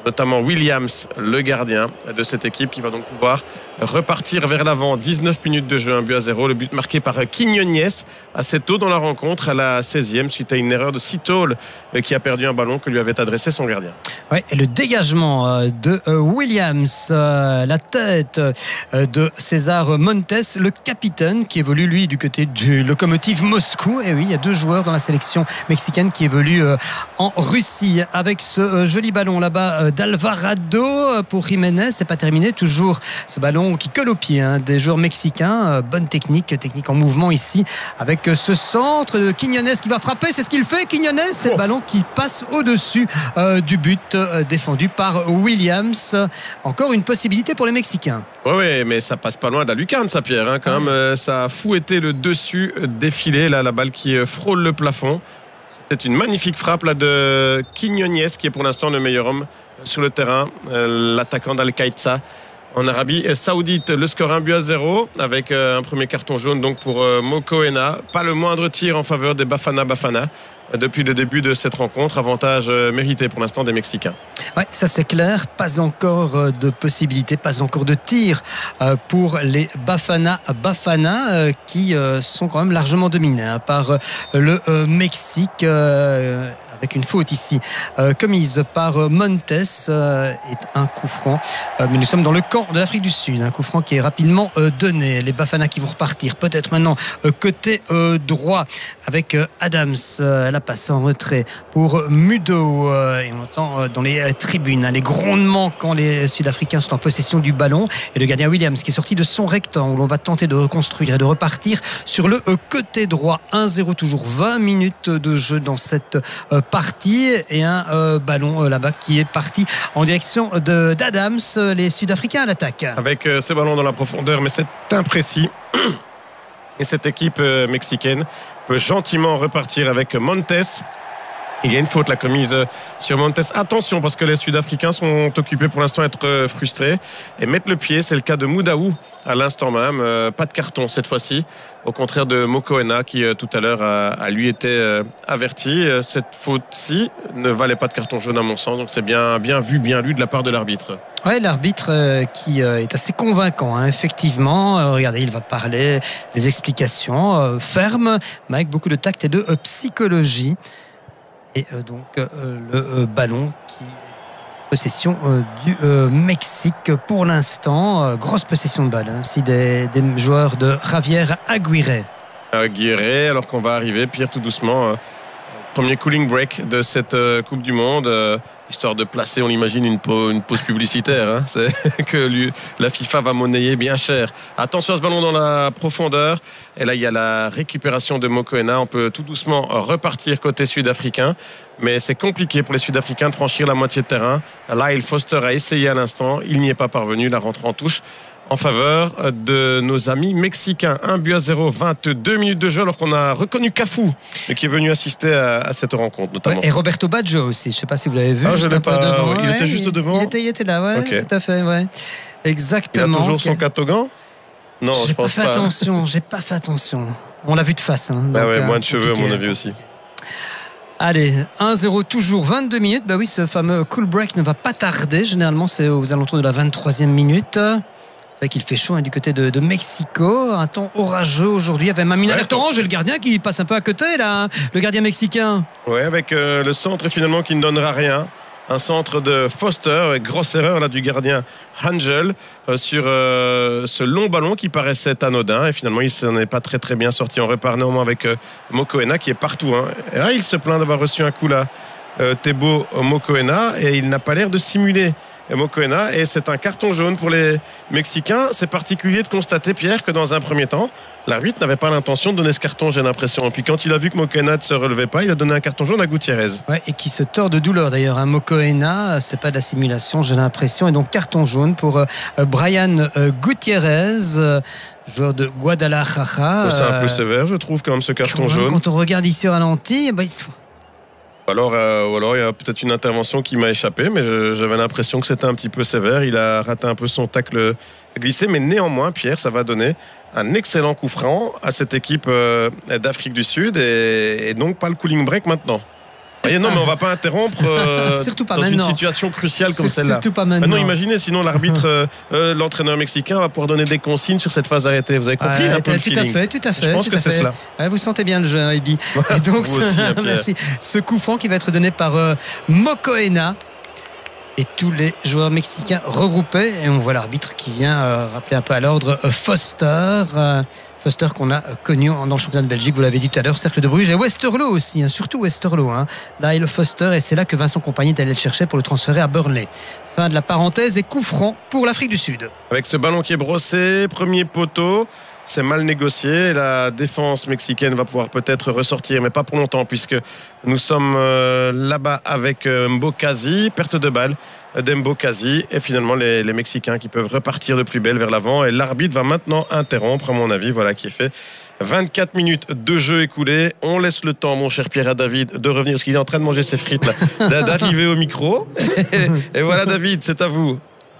notamment Williams, le gardien de cette équipe, qui va donc pouvoir repartir vers l'avant. dix-neuf minutes de jeu, un but à zéro. Le but marqué par Quiñones assez tôt dans la rencontre, à la seizième, suite à une erreur de Sitol qui a perdu un ballon que lui avait adressé son gardien. Ouais, et le dégagement de Williams, la tête de César Montes, le capitaine qui évolue lui du côté du Lokomotiv Moscou. Et oui, il y a deux joueurs dans la sélection mexicaine qui évoluent en Russie. Avec ce joli ballon là-bas d'Alvarado pour Jiménez, c'est pas terminé, toujours ce ballon qui colle au pied hein, des joueurs mexicains. Bonne technique, technique en mouvement ici avec ce centre de Quiñones qui va frapper, c'est ce qu'il fait. Quiñones, c'est le ballon qui passe au-dessus euh, du but euh, défendu par Williams. Encore une possibilité pour les Mexicains. Oui, oui, mais ça passe pas loin de la lucarne, ça, Pierre. Hein, quand même, euh, ça a fouetté le dessus défilé, là, la balle qui frôle le plafond. C'était une magnifique frappe là, de Quiñones, qui est pour l'instant le meilleur homme sur le terrain, euh, l'attaquant d'Al-Qaïtsa en Arabie Saoudite. Le score un but à zéro avec euh, un premier carton jaune donc pour euh, Mokoena. Pas le moindre tir en faveur des Bafana Bafana euh, depuis le début de cette rencontre. Avantage euh, mérité pour l'instant des Mexicains. Oui, ça c'est clair. Pas encore euh, de possibilité, pas encore de tir euh, pour les Bafana Bafana euh, qui euh, sont quand même largement dominés hein, par euh, le euh, Mexique. Euh, avec une faute ici euh, commise par Montes euh, est un coup franc euh, mais nous sommes dans le camp de l'Afrique du Sud, un coup franc qui est rapidement euh, donné. Les Bafana qui vont repartir peut-être maintenant euh, côté euh, droit avec euh, Adams, euh, la passe en retrait pour Mudo euh, et on entend euh, dans les euh, tribunes hein, les grondements quand les Sud-Africains sont en possession du ballon et le gardien Williams qui est sorti de son rectangle. On va tenter de reconstruire et de repartir sur le euh, côté droit. un zéro toujours, vingt minutes de jeu dans cette euh, partie et un euh, ballon euh, là-bas qui est parti en direction de, d'Adams. Les Sud-Africains à l'attaque. Avec euh, ces ballons dans la profondeur, mais c'est imprécis. Et cette équipe euh, mexicaine peut gentiment repartir avec Montes. Il y a une faute la commise sur Montes. Attention parce que les Sud-Africains sont occupés pour l'instant à être frustrés et mettre le pied. C'est le cas de Moudaou à l'instant même. Euh, pas de carton cette fois-ci. Au contraire de Mokoena qui euh, tout à l'heure a, a lui été euh, averti. Euh, cette faute-ci ne valait pas de carton jaune à mon sens. Donc c'est bien, bien vu, bien lu de la part de l'arbitre. Oui, l'arbitre euh, qui euh, est assez convaincant, hein, effectivement. Euh, regardez, il va parler, les explications euh, fermes, mais avec beaucoup de tact et de euh, psychologie. Et euh, donc euh, le euh, ballon qui est en possession euh, du euh, Mexique pour l'instant. Euh, grosse possession de balle, hein, aussi des, des joueurs de Javier Aguirre. Aguirre, alors qu'on va arriver, Pierre, tout doucement. Euh, premier cooling break de cette euh, Coupe du Monde. Euh, histoire de placer, on imagine, une, pause, une pause publicitaire. Hein, c'est que lui, la FIFA va monnayer bien cher. Attention à ce ballon dans la profondeur. Et là, il y a la récupération de Mokoena. On peut tout doucement repartir côté sud-africain. Mais c'est compliqué pour les Sud-Africains de franchir la moitié de terrain. Lyle Foster a essayé à l'instant. Il n'y est pas parvenu. La rentrée en touche en faveur de nos amis mexicains. Un but à zéro, vingt-deux minutes de jeu, alors qu'on a reconnu Cafu, qui est venu assister à, à cette rencontre notamment. Ouais, et Roberto Baggio aussi, je ne sais pas si vous l'avez vu. Ah, juste je l'ai un pas, peu devant. ouais, il ouais, était juste il, devant. Il était, il était là, ouais, okay. Tout à fait, ouais. Exactement. Il a toujours okay. son catogan. Non, j'ai je pas pense fait pas. attention, j'ai pas fait attention. On l'a vu de face. Hein, bah donc, ouais, euh, moins de cheveux à mon avis hein. aussi. Allez, un zéro toujours, vingt-deux minutes. Bah oui, ce fameux cool break ne va pas tarder. Généralement, c'est aux alentours de la vingt-troisième minute. C'est vrai qu'il fait chaud hein, du côté de, de Mexico. Un temps orageux aujourd'hui avec Mamina ouais, Orange et le gardien qui passe un peu à côté, là, le gardien mexicain. Ouais, avec euh, le centre finalement qui ne donnera rien. Un centre de Foster, grosse erreur là du gardien Angel euh, sur euh, ce long ballon qui paraissait anodin et finalement il s'en est pas très très bien sorti. On repart néanmoins avec euh, Mokoena qui est partout. Hein. Et là, il se plaint d'avoir reçu un coup là, euh, Tebo Mokoena, et il n'a pas l'air de simuler Mokoena, et c'est un carton jaune pour les Mexicains. C'est particulier de constater, Pierre, que dans un premier temps, l'arbitre n'avait pas l'intention de donner ce carton, j'ai l'impression. Et puis quand il a vu que Mokoena ne se relevait pas, il a donné un carton jaune à Gutiérrez. Ouais, et qui se tord de douleur d'ailleurs. Hein. Mokoena, c'est pas de la simulation, j'ai l'impression. Et donc carton jaune pour euh, Brian euh, Gutiérrez, euh, joueur de Guadalajara. C'est un peu sévère, je trouve, quand même, ce carton quand, jaune. Quand on regarde ici au ralenti, bah, il se... Alors, euh, ou alors il y a peut-être une intervention qui m'a échappé, mais je, j'avais l'impression que c'était un petit peu sévère. Il a raté un peu son tacle glissé, mais néanmoins, Pierre, ça va donner un excellent coup franc à cette équipe euh, d'Afrique du Sud, et, et donc pas le cooling break maintenant. Et non, mais on va pas interrompre euh, surtout pas dans maintenant. une situation cruciale comme Sur- celle-là. Surtout pas maintenant. Ah non, imaginez, sinon l'arbitre, euh, euh, l'entraîneur mexicain va pouvoir donner des consignes sur cette phase arrêtée. Vous avez compris Ouais, un peu le tout feeling. à fait, tout à fait. Je pense tout que à c'est fait. cela. Ouais, vous sentez bien le jeu, hein, Ebi. Et donc, Vous aussi, hein, Pierre. merci. Ce coup franc qui va être donné par euh, Mokoena. Et tous les joueurs mexicains regroupés. Et on voit l'arbitre qui vient euh, rappeler un peu à l'ordre euh, Foster. Euh, Foster qu'on a connu dans le championnat de Belgique, vous l'avez dit tout à l'heure, Cercle de Bruges et Westerlo aussi, hein, surtout Westerlo. Hein. Là, il Foster, et c'est là que Vincent Compagnie est allé le chercher pour le transférer à Burnley. Fin de la parenthèse et coup franc pour l'Afrique du Sud. Avec ce ballon qui est brossé, premier poteau. C'est mal négocié. La défense mexicaine va pouvoir peut-être ressortir, mais pas pour longtemps, puisque nous sommes euh, là-bas avec euh, Mbokazi. Perte de balle d'Mbokazi. Et finalement, les, les Mexicains qui peuvent repartir de plus belle vers l'avant. Et l'arbitre va maintenant interrompre, à mon avis. Voilà qui est fait. vingt-quatre minutes de jeu écoulé. On laisse le temps, mon cher Pierre, à David de revenir, parce qu'il est en train de manger ses frites, là, d'arriver au micro. Et, et voilà, David, c'est à vous.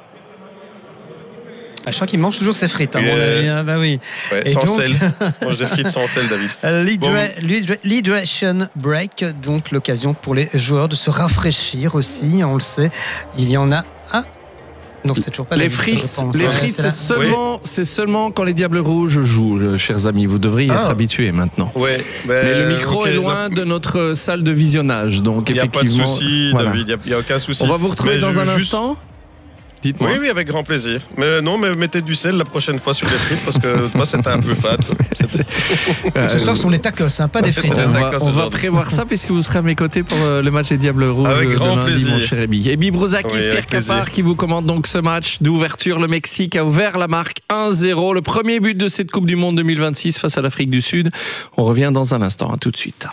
Ah, je crois qu'il mange toujours ses frites, à mon Euh, avis. Hein, bah oui. Ouais, Et sans donc- sel. Mange des frites sans sel, David. L'hydra- l'hydra- L'hydration break, donc l'occasion pour les joueurs de se rafraîchir aussi, on le sait. Il y en a un. Non, c'est toujours pas Les David, ça, frites, je pense. les Ouais, frites, c'est c'est là. seulement, c'est seulement quand les Diables Rouges jouent, euh, chers amis. Vous devriez y Ah. être habitués maintenant. Ouais, ben, Mais le micro ok, est loin de notre salle de visionnage, donc Il n'y a pas de effectivement. souci, voilà. David, il n'y a, a aucun souci. On va vous retrouver Mais dans je un veux juste- instant. Dites-moi. Oui, oui, avec grand plaisir. Mais non, mais mettez du sel la prochaine fois sur les frites, parce que toi, c'était un peu fade. C'était- Euh, Ce soir, ce sont les tacos, hein, pas des C'est frites. des on hein. va, tacos on va aujourd'hui. prévoir ça puisque vous serez à mes côtés pour euh, le match des Diables Rouges Avec de grand lundi, plaisir. mon cher Ebi. Ebi Brouzakis, Oui, avec Pierre plaisir. Capard qui vous commande donc ce match d'ouverture. Le Mexique a ouvert la marque un zéro. Le premier but de cette Coupe du Monde deux mille vingt-six face à l'Afrique du Sud. On revient dans un instant. À tout de suite.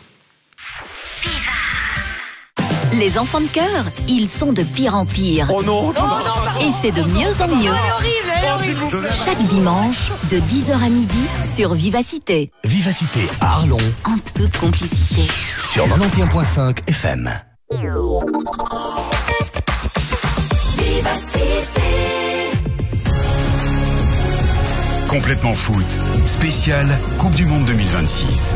Les enfants de cœur, ils sont de pire en pire. Oh non, Et c'est de mieux en mieux. Chaque dimanche, de dix heures à midi, sur Vivacité. Vivacité à Arlon En toute complicité. sur quatre-vingt-onze virgule cinq F M. Complètement foot. Spécial Coupe du Monde deux mille vingt-six.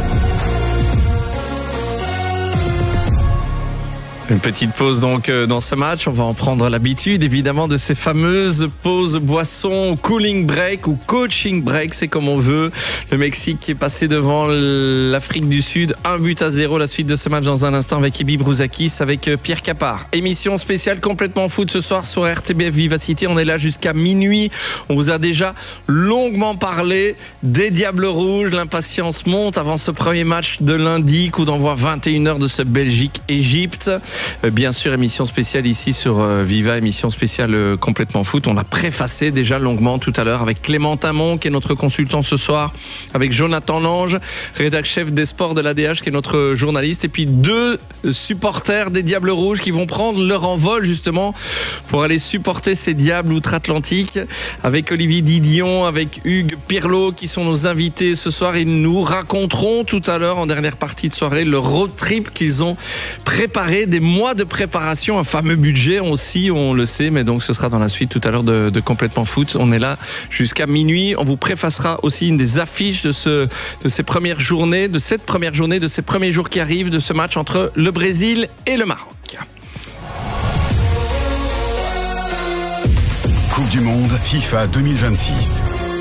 Une petite pause donc euh, dans ce match. On va en prendre l'habitude évidemment de ces fameuses pauses boissons, cooling break ou coaching break, c'est comme on veut. Le Mexique qui est passé devant l'Afrique du Sud, un but à zéro. La suite de ce match dans un instant avec Ebi Brouzakis, avec euh, Pierre Capard. Émission spéciale complètement foot ce soir sur R T B F Vivacité. On est là jusqu'à minuit. On vous a déjà longuement parlé des Diables Rouges. L'impatience monte avant ce premier match de lundi. Coup d'envoi vingt et une heures de ce Belgique-Égypte. Euh, Bien sûr, émission spéciale ici sur euh, Viva, émission spéciale euh, complètement foot. On l'a préfacé déjà longuement tout à l'heure avec Clément Tamon qui est notre consultant ce soir, avec Jonathan Lange, rédac chef des sports de l'A D H qui est notre journaliste, et puis deux supporters des Diables Rouges qui vont prendre leur envol justement pour aller supporter ces Diables outre-Atlantique, avec Olivier Didion, avec Hugues Pirlot qui sont nos invités ce soir. Ils nous raconteront tout à l'heure en dernière partie de soirée le road trip qu'ils ont préparé, des mois de préparation, un fameux budget aussi, on le sait, mais donc ce sera dans la suite tout à l'heure de, de Complètement Foot. On est là jusqu'à minuit. On vous préfacera aussi une des affiches de, ce, de ces premières journées, de cette première journée, de ces premiers jours qui arrivent, de ce match entre le Brésil et le Maroc. Coupe du Monde FIFA deux mille vingt-six.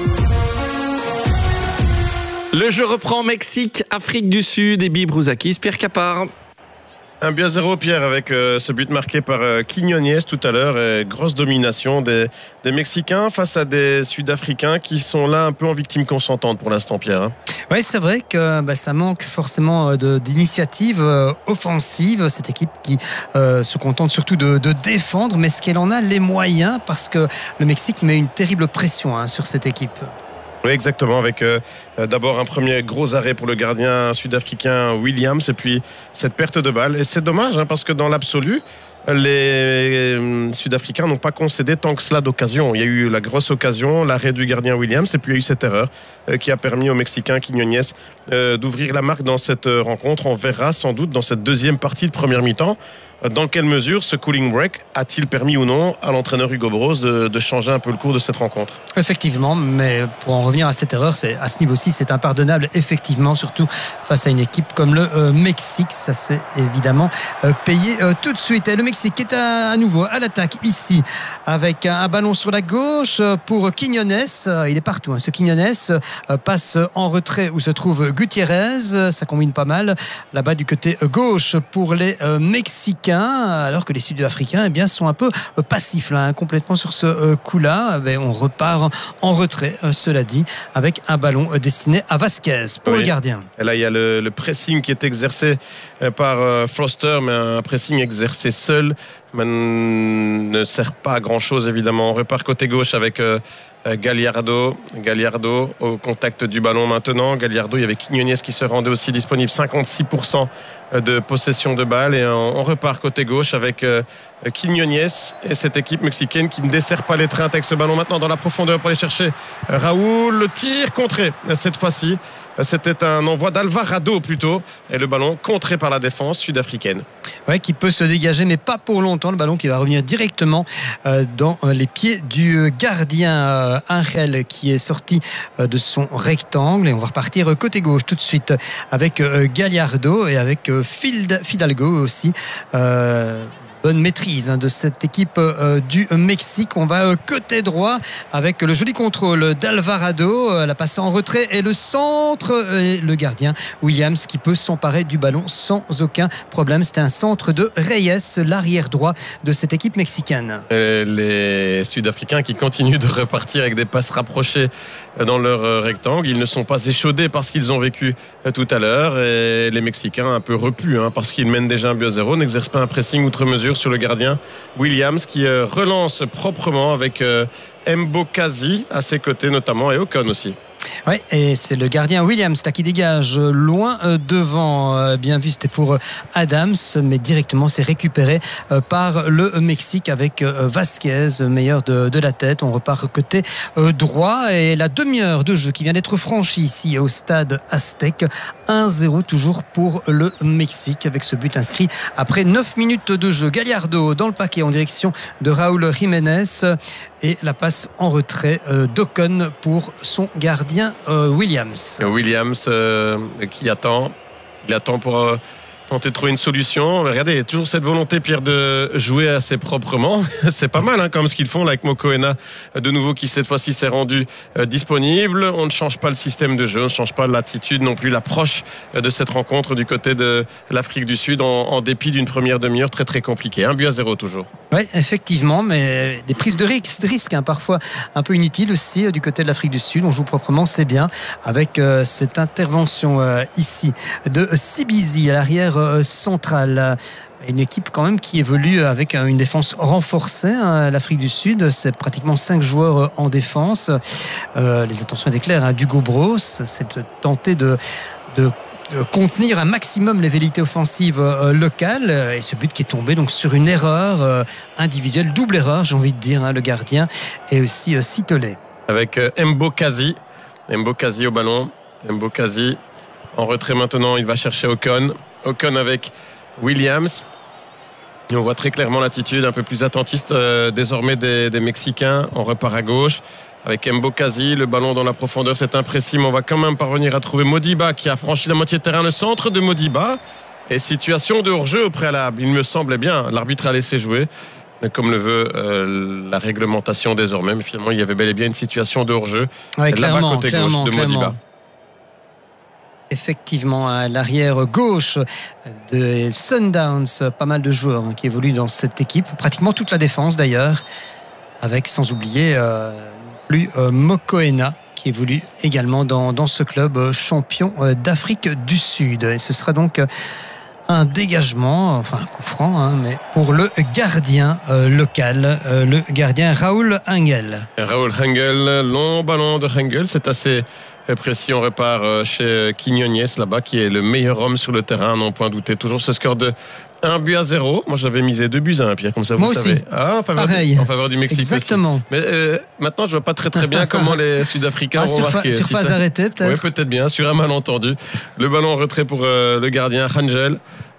Le jeu reprend Mexique, Afrique du Sud, Ebi Brouzakis, Pierre Capard. Un but à zéro, Pierre, avec euh, ce but marqué par euh, Quiñones tout à l'heure. Et grosse domination des, des Mexicains face à des Sud-Africains qui sont là un peu en victime consentante pour l'instant, Pierre. Hein. Oui, c'est vrai que bah, ça manque forcément de, d'initiative euh, offensive. Cette équipe qui euh, se contente surtout de, de défendre, mais est-ce qu'elle en a les moyens? Parce que le Mexique met une terrible pression hein, sur cette équipe. Oui, exactement, avec euh, d'abord un premier gros arrêt pour le gardien sud-africain Williams et puis cette perte de balle. Et c'est dommage hein, parce que dans l'absolu, les euh, Sud-Africains n'ont pas concédé tant que cela d'occasion. Il y a eu la grosse occasion, l'arrêt du gardien Williams, et puis il y a eu cette erreur euh, qui a permis aux Mexicains Quiñones euh, d'ouvrir la marque dans cette rencontre. On verra sans doute dans cette deuxième partie de première mi-temps dans quelle mesure ce cooling break a-t-il permis ou non à l'entraîneur Hugo Broos de, de changer un peu le cours de cette rencontre? Effectivement, mais pour en revenir à cette erreur, c'est, à ce niveau-ci, c'est impardonnable, effectivement, surtout face à une équipe comme le euh, Mexique. Ça s'est évidemment euh, payé euh, tout de suite. Et le Mexique est à, à nouveau à l'attaque ici, avec un, un ballon sur la gauche pour Quiñones. Euh, il est partout, hein. Ce Quiñones euh, passe en retrait où se trouve Gutiérrez. Ça combine pas mal là-bas du côté gauche pour les euh, Mexicains, alors que les Sud-Africains eh bien, sont un peu euh, passifs là, hein, complètement sur ce euh, coup-là. Eh on repart en retrait, euh, cela dit, avec un ballon euh, destiné à Vasquez pour oui. le gardien. Et là, il y a le, le pressing qui est exercé euh, par euh, Foster, mais un pressing exercé seul mais ne sert pas à grand-chose, évidemment. On repart côté gauche avec euh, Gallardo. Gallardo au contact du ballon maintenant. Gallardo, il y avait Quiñones qui se rendait aussi disponible. cinquante-six pour cent de possession de balle. Et on, on repart côté gauche avec euh, Quiñones et cette équipe mexicaine qui ne dessert pas les trains avec ce ballon maintenant dans la profondeur pour aller chercher Raoul. Le tir contré cette fois-ci. C'était un envoi d'Alvarado plutôt. Et le ballon contré par la défense sud-africaine. Ouais, qui peut se dégager, mais pas pour longtemps. Le ballon qui va revenir directement euh, dans les pieds du gardien euh, Angel, qui est sorti euh, de son rectangle. Et on va repartir côté gauche tout de suite avec euh, Gallardo et avec euh, Fidalgo aussi. Euh, Bonne maîtrise de cette équipe du Mexique. On va côté droit avec le joli contrôle d'Alvarado, la passe en retrait et le centre, et le gardien Williams qui peut s'emparer du ballon sans aucun problème. C'était un centre de Reyes, l'arrière droit de cette équipe mexicaine. Et les Sud-Africains qui continuent de repartir avec des passes rapprochées dans leur rectangle. Ils ne sont pas échaudés parce qu'ils ont vécu tout à l'heure, et les Mexicains un peu repus hein, parce qu'ils mènent déjà un but à zéro, n'exercent pas un pressing outre mesure sur le gardien Williams qui euh, relance proprement avec euh, Mbokazi à ses côtés notamment, et Ocon aussi. Oui, et c'est le gardien Williams là, qui dégage loin euh, devant. Euh, bien vu, c'était pour euh, Adams, mais directement c'est récupéré euh, par le Mexique avec euh, Vasquez, meilleur de, de la tête. On repart côté euh, droit, et la demi-heure de jeu qui vient d'être franchie ici au stade Aztec. un zéro toujours pour le Mexique avec ce but inscrit après neuf minutes de jeu. Gallardo dans le paquet en direction de Raúl Jiménez, et la passe en retrait euh, d'Ocon pour son gardien Euh, Williams. Williams euh, qui attend. Il attend pour euh, tenter de trouver une solution. Regardez, il y a toujours cette volonté, Pierre, de jouer assez proprement. C'est pas mal, hein, comme ce qu'ils font là avec Mokoena, de nouveau, qui cette fois-ci s'est rendu euh, disponible. On ne change pas le système de jeu, on ne change pas l'attitude non plus, l'approche euh, de cette rencontre du côté de l'Afrique du Sud, en, en dépit d'une première demi-heure très très compliquée. Un but à zéro toujours. Oui, effectivement, mais des prises de risques, de risques hein, parfois un peu inutiles aussi euh, du côté de l'Afrique du Sud. On joue proprement, c'est bien, avec euh, cette intervention euh, ici de Sibizi à l'arrière euh, central. Une équipe quand même qui évolue avec une défense renforcée. Hein. L'Afrique du Sud, c'est pratiquement cinq joueurs en défense. Euh, les intentions étaient claires. Hein. D'Hugo Broos, c'est de tenter de, de contenir un maximum les velléités offensives euh, locales, et ce but qui est tombé donc sur une erreur euh, individuelle, double erreur j'ai envie de dire, hein, le gardien et aussi euh, Sitolet. Avec euh, Mbokazi Mbokazi au ballon, Mbokazi en retrait maintenant, il va chercher Ocon Ocon avec Williams, et on voit très clairement l'attitude un peu plus attentiste euh, désormais des, des Mexicains. On repart à gauche avec Mbokazi, le ballon dans la profondeur, c'est imprécis, mais on va quand même parvenir à trouver Modiba qui a franchi la moitié de terrain, le centre de Modiba, et situation de hors-jeu au préalable. Il me semblait bien, l'arbitre a laissé jouer, comme le veut euh, la réglementation désormais, mais finalement il y avait bel et bien une situation de hors-jeu ouais, là-bas côté clairement, gauche de clairement. Modiba. Effectivement, à l'arrière gauche de Sundowns, pas mal de joueurs hein, qui évoluent dans cette équipe, pratiquement toute la défense d'ailleurs, avec sans oublier euh, plus euh, Mokoena qui évolue également dans, dans ce club euh, champion euh, d'Afrique du Sud. Et ce sera donc euh, un dégagement, enfin un coup franc, hein, mais pour le gardien euh, local, euh, le gardien Raúl Angel. Raúl Angel, long ballon de Angel, c'est assez précis. On repart chez Quiñones là-bas, qui est le meilleur homme sur le terrain, non point douter. Toujours ce score de un but à zéro. Moi j'avais misé deux buts à un, Pierre, comme ça vous Moi savez. aussi. Ah, en faveur, Pareil. Du, en faveur du Mexique. Exactement. Aussi. Mais euh, maintenant je vois pas très très bien comment les Sud-Africains ah, vont surfa- marquer. Surface si ça... arrêtée peut-être. Oui, peut-être bien, sur un malentendu. Le ballon en retrait pour euh, le gardien Angel.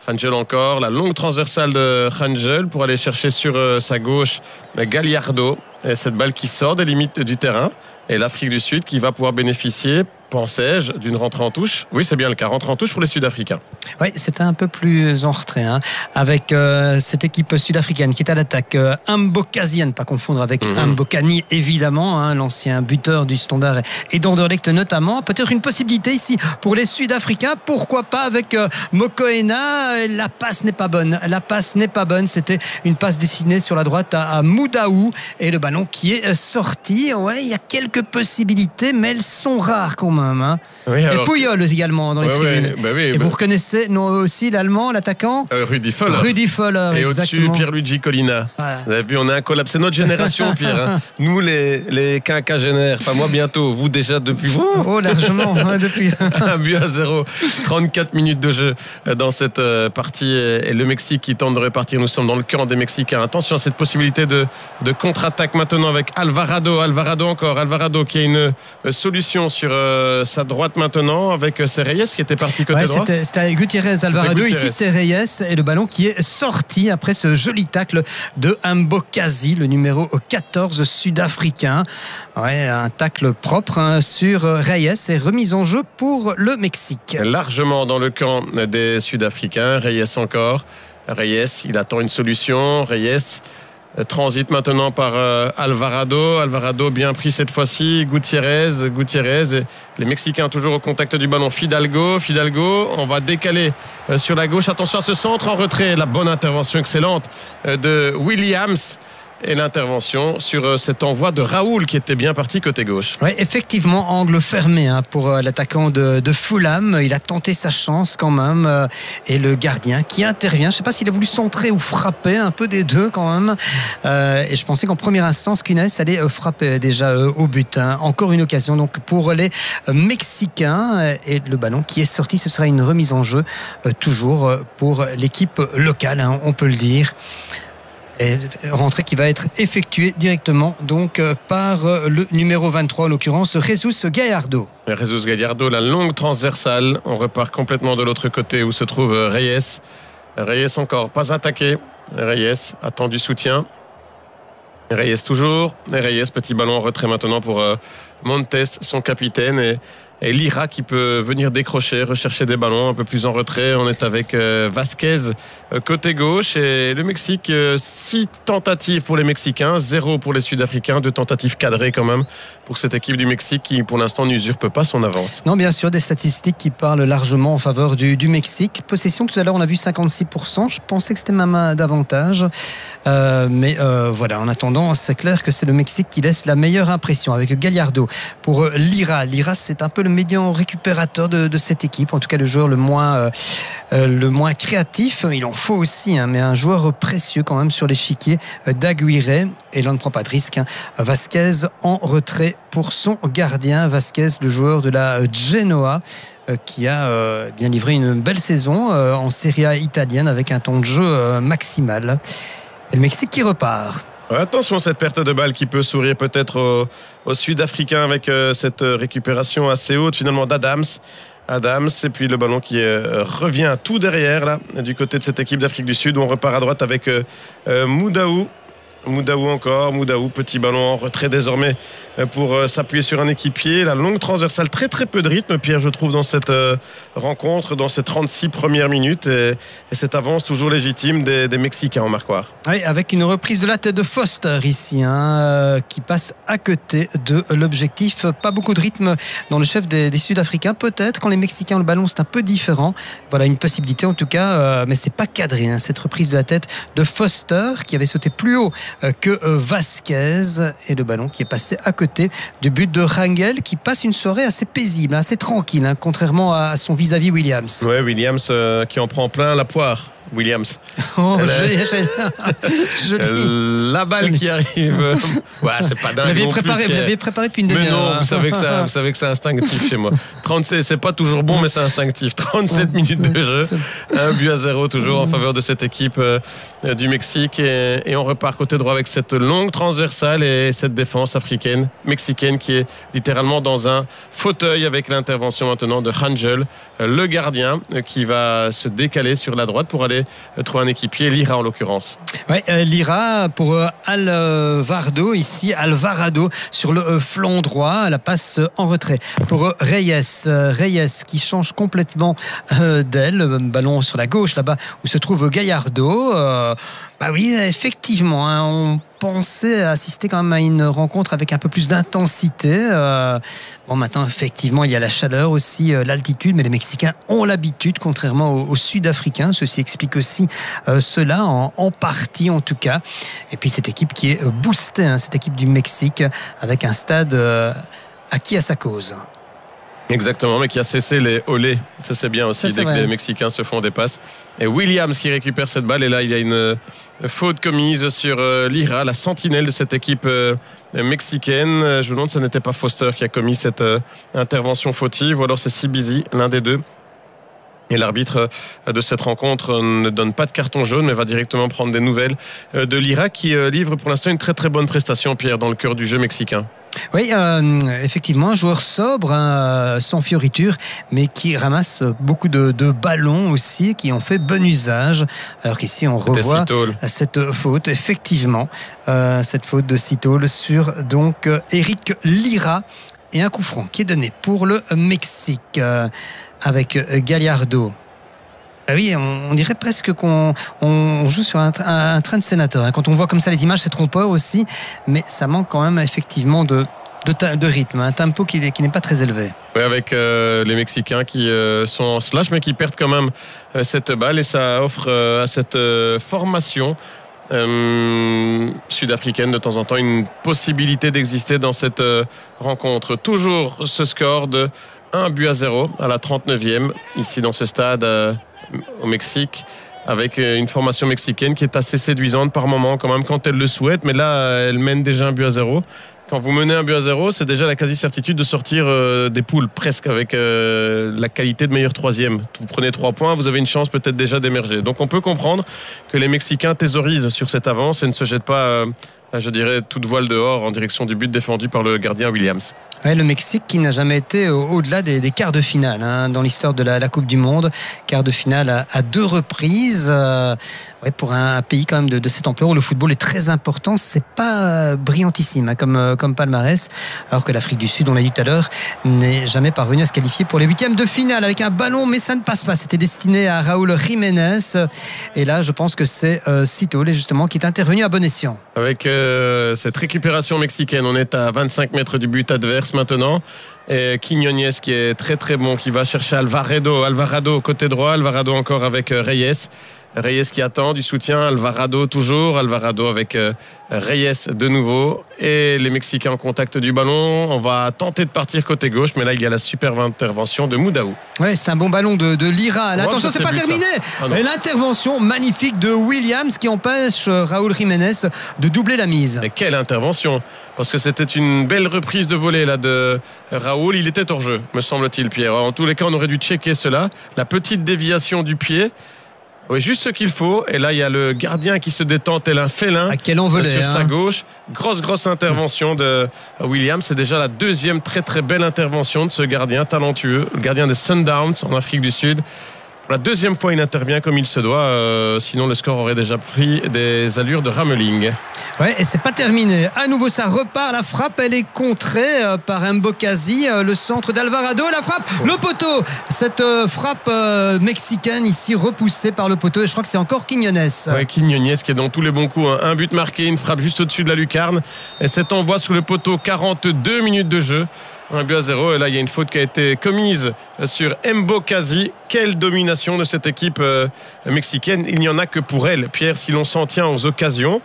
Rangel encore, la longue transversale de Rangel pour aller chercher sur euh, sa gauche Gallardo. Et cette balle qui sort des limites du terrain. Et l'Afrique du Sud qui va pouvoir bénéficier, pensais-je, d'une rentrée en touche. Oui, c'est bien le cas, rentrée en touche pour les Sud-Africains. Oui, c'était un peu plus en retrait, hein, avec euh, cette équipe sud-africaine qui est à l'attaque. Euh, Mbokani, à ne pas confondre avec mm-hmm. Mbokani, évidemment, hein, l'ancien buteur du Standard et d'Anderlecht notamment. Peut-être une possibilité ici pour les Sud-Africains. Pourquoi pas avec euh, Mokoena. La passe n'est pas bonne. La passe n'est pas bonne. C'était une passe dessinée sur la droite à, à Moudaou et le ballon qui est sorti. Ouais, il y a quelques possibilités, mais elles sont rares quand même. Hein. Oui, alors... Et Puyol également dans les ouais, tribunes. Ouais, bah oui, et bah... vous reconnaissez non, aussi l'Allemand, l'attaquant euh, Rudi Völler. Rudi Völler, et au-dessus, Pierluigi Collina. Voilà. Vous avez vu, on a un collab. C'est notre génération, Pierre. Hein. Nous, les, les quinquagénaires. Enfin, moi, bientôt. Vous, déjà, depuis vous. Oh, largement. hein, depuis. Un but à zéro. trente-quatre minutes de jeu dans cette partie. Et le Mexique qui tente de répartir. Nous sommes dans le camp des Mexicains. Attention à cette possibilité de, de contre-attaque maintenant avec Alvarado. Alvarado encore. Alvarado qui a une solution sur euh, sa droite maintenant avec c'est Reyes qui était parti côté ouais, droit. C'était, c'était Gutiérrez Alvarado. Ici c'est Reyes et le ballon qui est sorti après ce joli tacle de Mbokani, le numéro quatorze sud-africain. Ouais, un tacle propre hein, sur Reyes et remise en jeu pour le Mexique. Largement dans le camp des Sud-Africains. Reyes encore. Reyes, il attend une solution. Reyes transite maintenant par euh, Alvarado. Alvarado bien pris cette fois-ci. Gutiérrez, Gutiérrez. Les Mexicains toujours au contact du ballon. Fidalgo, Fidalgo. On va décaler euh, sur la gauche. Attention à ce centre en retrait. La bonne intervention excellente euh, de Williams. Et l'intervention sur cet envoi de Raoul qui était bien parti côté gauche. Oui, effectivement, angle fermé hein, pour l'attaquant de, de Fulham. Il a tenté sa chance quand même. Euh, et le gardien qui intervient. Je ne sais pas s'il a voulu centrer ou frapper, un peu des deux quand même. Euh, et je pensais qu'en première instance, Kunes allait euh, frapper déjà euh, au but. Hein. Encore une occasion donc pour les euh, Mexicains. Et le ballon qui est sorti, ce sera une remise en jeu euh, toujours euh, pour l'équipe locale, hein, on peut le dire. Et rentrée qui va être effectuée directement donc par le numéro vingt-trois en l'occurrence Jesus Gallardo. Jesus Gallardo, la longue transversale. On repart complètement de l'autre côté où se trouve Reyes. Reyes encore pas attaqué. Reyes attend du soutien. Reyes toujours. Et Reyes, petit ballon en retrait maintenant pour Montes, son capitaine. Et Et Lira qui peut venir décrocher, rechercher des ballons un peu plus en retrait. On est avec euh, Vasquez euh, côté gauche et le Mexique, euh, six tentatives pour les Mexicains, zéro pour les Sud-Africains, deux tentatives cadrées quand même pour cette équipe du Mexique qui pour l'instant n'usurpe pas son avance. Non, bien sûr, des statistiques qui parlent largement en faveur du, du Mexique. Possession, tout à l'heure on a vu cinquante-six pour cent, je pensais que c'était même davantage. Euh, mais euh, voilà, en attendant, c'est clair que c'est le Mexique qui laisse la meilleure impression avec Gallardo pour euh, Lira. Lira, c'est un peu le médian récupérateur de, de cette équipe, en tout cas le joueur le moins euh, euh, le moins créatif. Il en faut aussi, hein, mais un joueur précieux quand même sur l'échiquier euh, d'Aguirre. Et là on ne prend pas de risque. Hein. Vasquez en retrait pour son gardien. Vasquez, le joueur de la Genoa, euh, qui a euh, bien livré une belle saison euh, en Serie A italienne avec un temps de jeu euh, maximal. Et le Mexique qui repart. Attention à cette perte de balle qui peut sourire peut-être aux, aux Sud-Africains avec euh, cette récupération assez haute finalement d'Adams. Adams et puis le ballon qui euh, revient tout derrière là du côté de cette équipe d'Afrique du Sud où on repart à droite avec euh, euh, Moudaou. Moudaou encore, Moudaou, petit ballon en retrait désormais pour euh, s'appuyer sur un équipier. La longue transversale, très très peu de rythme, Pierre, je trouve, dans cette euh, rencontre, dans ces trente-six premières minutes. Et, et cette avance toujours légitime des, des Mexicains en marquoir. Oui, avec une reprise de la tête de Foster ici, hein, euh, qui passe à côté de l'objectif. Pas beaucoup de rythme dans le chef des, des Sud-Africains. Peut-être quand les Mexicains ont le ballon, c'est un peu différent. Voilà une possibilité en tout cas, euh, mais c'est pas cadré, hein, cette reprise de la tête de Foster qui avait sauté plus haut que Vasquez et le ballon qui est passé à côté du but de Rangel qui passe une soirée assez paisible, assez tranquille, hein, contrairement à son vis-à-vis Williams. Ouais, Williams euh, qui en prend plein la poire. Williams. Oh, Elle joli, joli. La balle Joli. qui arrive. Ouais, c'est pas dingue. Vous l'aviez non préparé, plus, vous l'aviez préparé depuis une Mais demi-heure. non, vous savez que ça, vous savez que c'est instinctif chez moi. trente-sept, c'est pas toujours bon, mais c'est instinctif. trente-sept minutes de jeu, un but à zéro toujours en faveur de cette équipe euh, du Mexique et, et on repart côté droit avec cette longue transversale et cette défense africaine, mexicaine qui est littéralement dans un fauteuil avec l'intervention maintenant de Rangel, le gardien qui va se décaler sur la droite pour aller trouver un équipier, Lira en l'occurrence. Ouais, euh, Lira pour euh, Alvarado ici, Alvarado sur le euh, flanc droit, la passe euh, en retrait pour euh, Reyes, euh, Reyes qui change complètement euh, d'aile, euh, ballon sur la gauche là-bas où se trouve Gallardo. Euh, bah oui, effectivement, hein, on pensait assister quand même à une rencontre avec un peu plus d'intensité. Euh, bon, maintenant effectivement il y a la chaleur aussi, euh, l'altitude, mais les Mexicains ont l'habitude, contrairement aux, aux Sud-Africains. Ceci explique aussi euh, cela en, en partie en tout cas. Et puis cette équipe qui est boostée, hein, cette équipe du Mexique avec un stade euh, acquis à sa cause. Exactement, mais qui a cessé les olés. Ça, c'est bien aussi, Ça, c'est dès que vrai. les Mexicains se font des passes. Et Williams qui récupère cette balle. Et là, il y a une euh, faute commise sur euh, Lira, la sentinelle de cette équipe euh, mexicaine. Euh, Je vous demande si ce n'était pas Foster qui a commis cette euh, intervention fautive, ou alors c'est Sibizi, l'un des deux. Et l'arbitre de cette rencontre ne donne pas de carton jaune, mais va directement prendre des nouvelles de Lira, qui livre pour l'instant une très très bonne prestation, Pierre, dans le cœur du jeu mexicain. Oui, euh, effectivement, un joueur sobre, hein, sans fioriture, mais qui ramasse beaucoup de, de ballons aussi, qui en fait bon usage. Alors qu'ici, on revoit cette faute, effectivement, euh, cette faute de Citol sur donc Eric Lira. Et un coup franc qui est donné pour le Mexique euh, avec Gallardo. Ah oui, on, on dirait presque qu'on on joue sur un, un, un train de sénateur. Hein. Quand on voit comme ça les images, c'est trompeur aussi, mais ça manque quand même effectivement de, de, de rythme, un tempo qui, qui n'est pas très élevé. Oui, avec euh, les Mexicains qui euh, sont en slash, mais qui perdent quand même euh, cette balle, et ça offre euh, à cette euh, formation Euh, sud-africaine de temps en temps une possibilité d'exister dans cette euh, rencontre. Toujours ce score de un but à zéro à la trente-neuvième ici dans ce stade euh, au Mexique, avec une formation mexicaine qui est assez séduisante par moment quand même quand elle le souhaite, mais là elle mène déjà un but à zéro. Quand vous menez un but à zéro, c'est déjà la quasi-certitude de sortir euh, des poules, presque, avec euh, la qualité de meilleur troisième. Vous prenez trois points, vous avez une chance peut-être déjà d'émerger. Donc on peut comprendre que les Mexicains thésaurisent sur cette avance et ne se jettent pas, euh, je dirais, toute voile dehors en direction du but défendu par le gardien Williams. Ouais, le Mexique qui n'a jamais été au- au-delà des, des quarts de finale hein, dans l'histoire de la, la Coupe du Monde. Quart de finale à, à deux reprises. Euh, ouais, pour un, un pays quand même de, de cette ampleur où le football est très important, c'est pas euh, brillantissime hein, comme, euh, comme palmarès. Alors que l'Afrique du Sud, on l'a dit tout à l'heure, n'est jamais parvenue à se qualifier pour les huitièmes de finale avec un ballon, mais ça ne passe pas. C'était destiné à Raúl Jiménez. Et là, je pense que c'est euh, Citol, justement, qui est intervenu à bon escient. Avec euh, cette récupération mexicaine, on est à vingt-cinq mètres du but adverse maintenant. Et Quiñones qui est très très bon, qui va chercher Alvarado, Alvarado côté droit, Alvarado encore avec euh, Reyes. Reyes qui attend du soutien, Alvarado toujours, Alvarado avec euh, Reyes de nouveau. Et les Mexicains en contact du ballon. On va tenter de partir côté gauche, mais là il y a la superbe intervention de Moudahou. Ouais, c'est un bon ballon de, de Lira. Oh, Attention, ça, c'est c'est pas but, ça. terminé. Ah, non. Et l'intervention magnifique de Williams qui empêche euh, Raúl Jiménez de doubler la mise. Mais quelle intervention! Parce que c'était une belle reprise de volée là de Raoul. Il était hors jeu, me semble-t-il, Pierre. En tous les cas, on aurait dû checker cela. La petite déviation du pied. Oui, juste ce qu'il faut. Et là, il y a le gardien qui se détend tel un félin. À quel envolé, sur hein. sa gauche. Grosse, grosse intervention de Williams. C'est déjà la deuxième très, très belle intervention de ce gardien talentueux. Le gardien des Sundowns en Afrique du Sud. Pour la deuxième fois, il intervient comme il se doit. Euh, sinon, le score aurait déjà pris des allures de Rameling. Ouais, et c'est pas terminé. À nouveau, ça repart. La frappe, elle est contrée euh, par Mbokazi, euh, le centre d'Alvarado. La frappe, oh. Le poteau. Cette euh, frappe euh, mexicaine ici repoussée par le poteau. Et je crois que c'est encore Quiñones. Ouais, Quiñones qui est dans tous les bons coups. Hein. Un but marqué, une frappe juste au-dessus de la lucarne. Et cet envoi sur le poteau, quarante-deux minutes de jeu. Un but à zéro, et là il y a une faute qui a été commise sur Mbokazi. Quelle domination de cette équipe euh, mexicaine. Il n'y en a que pour elle, Pierre, si l'on s'en tient aux occasions.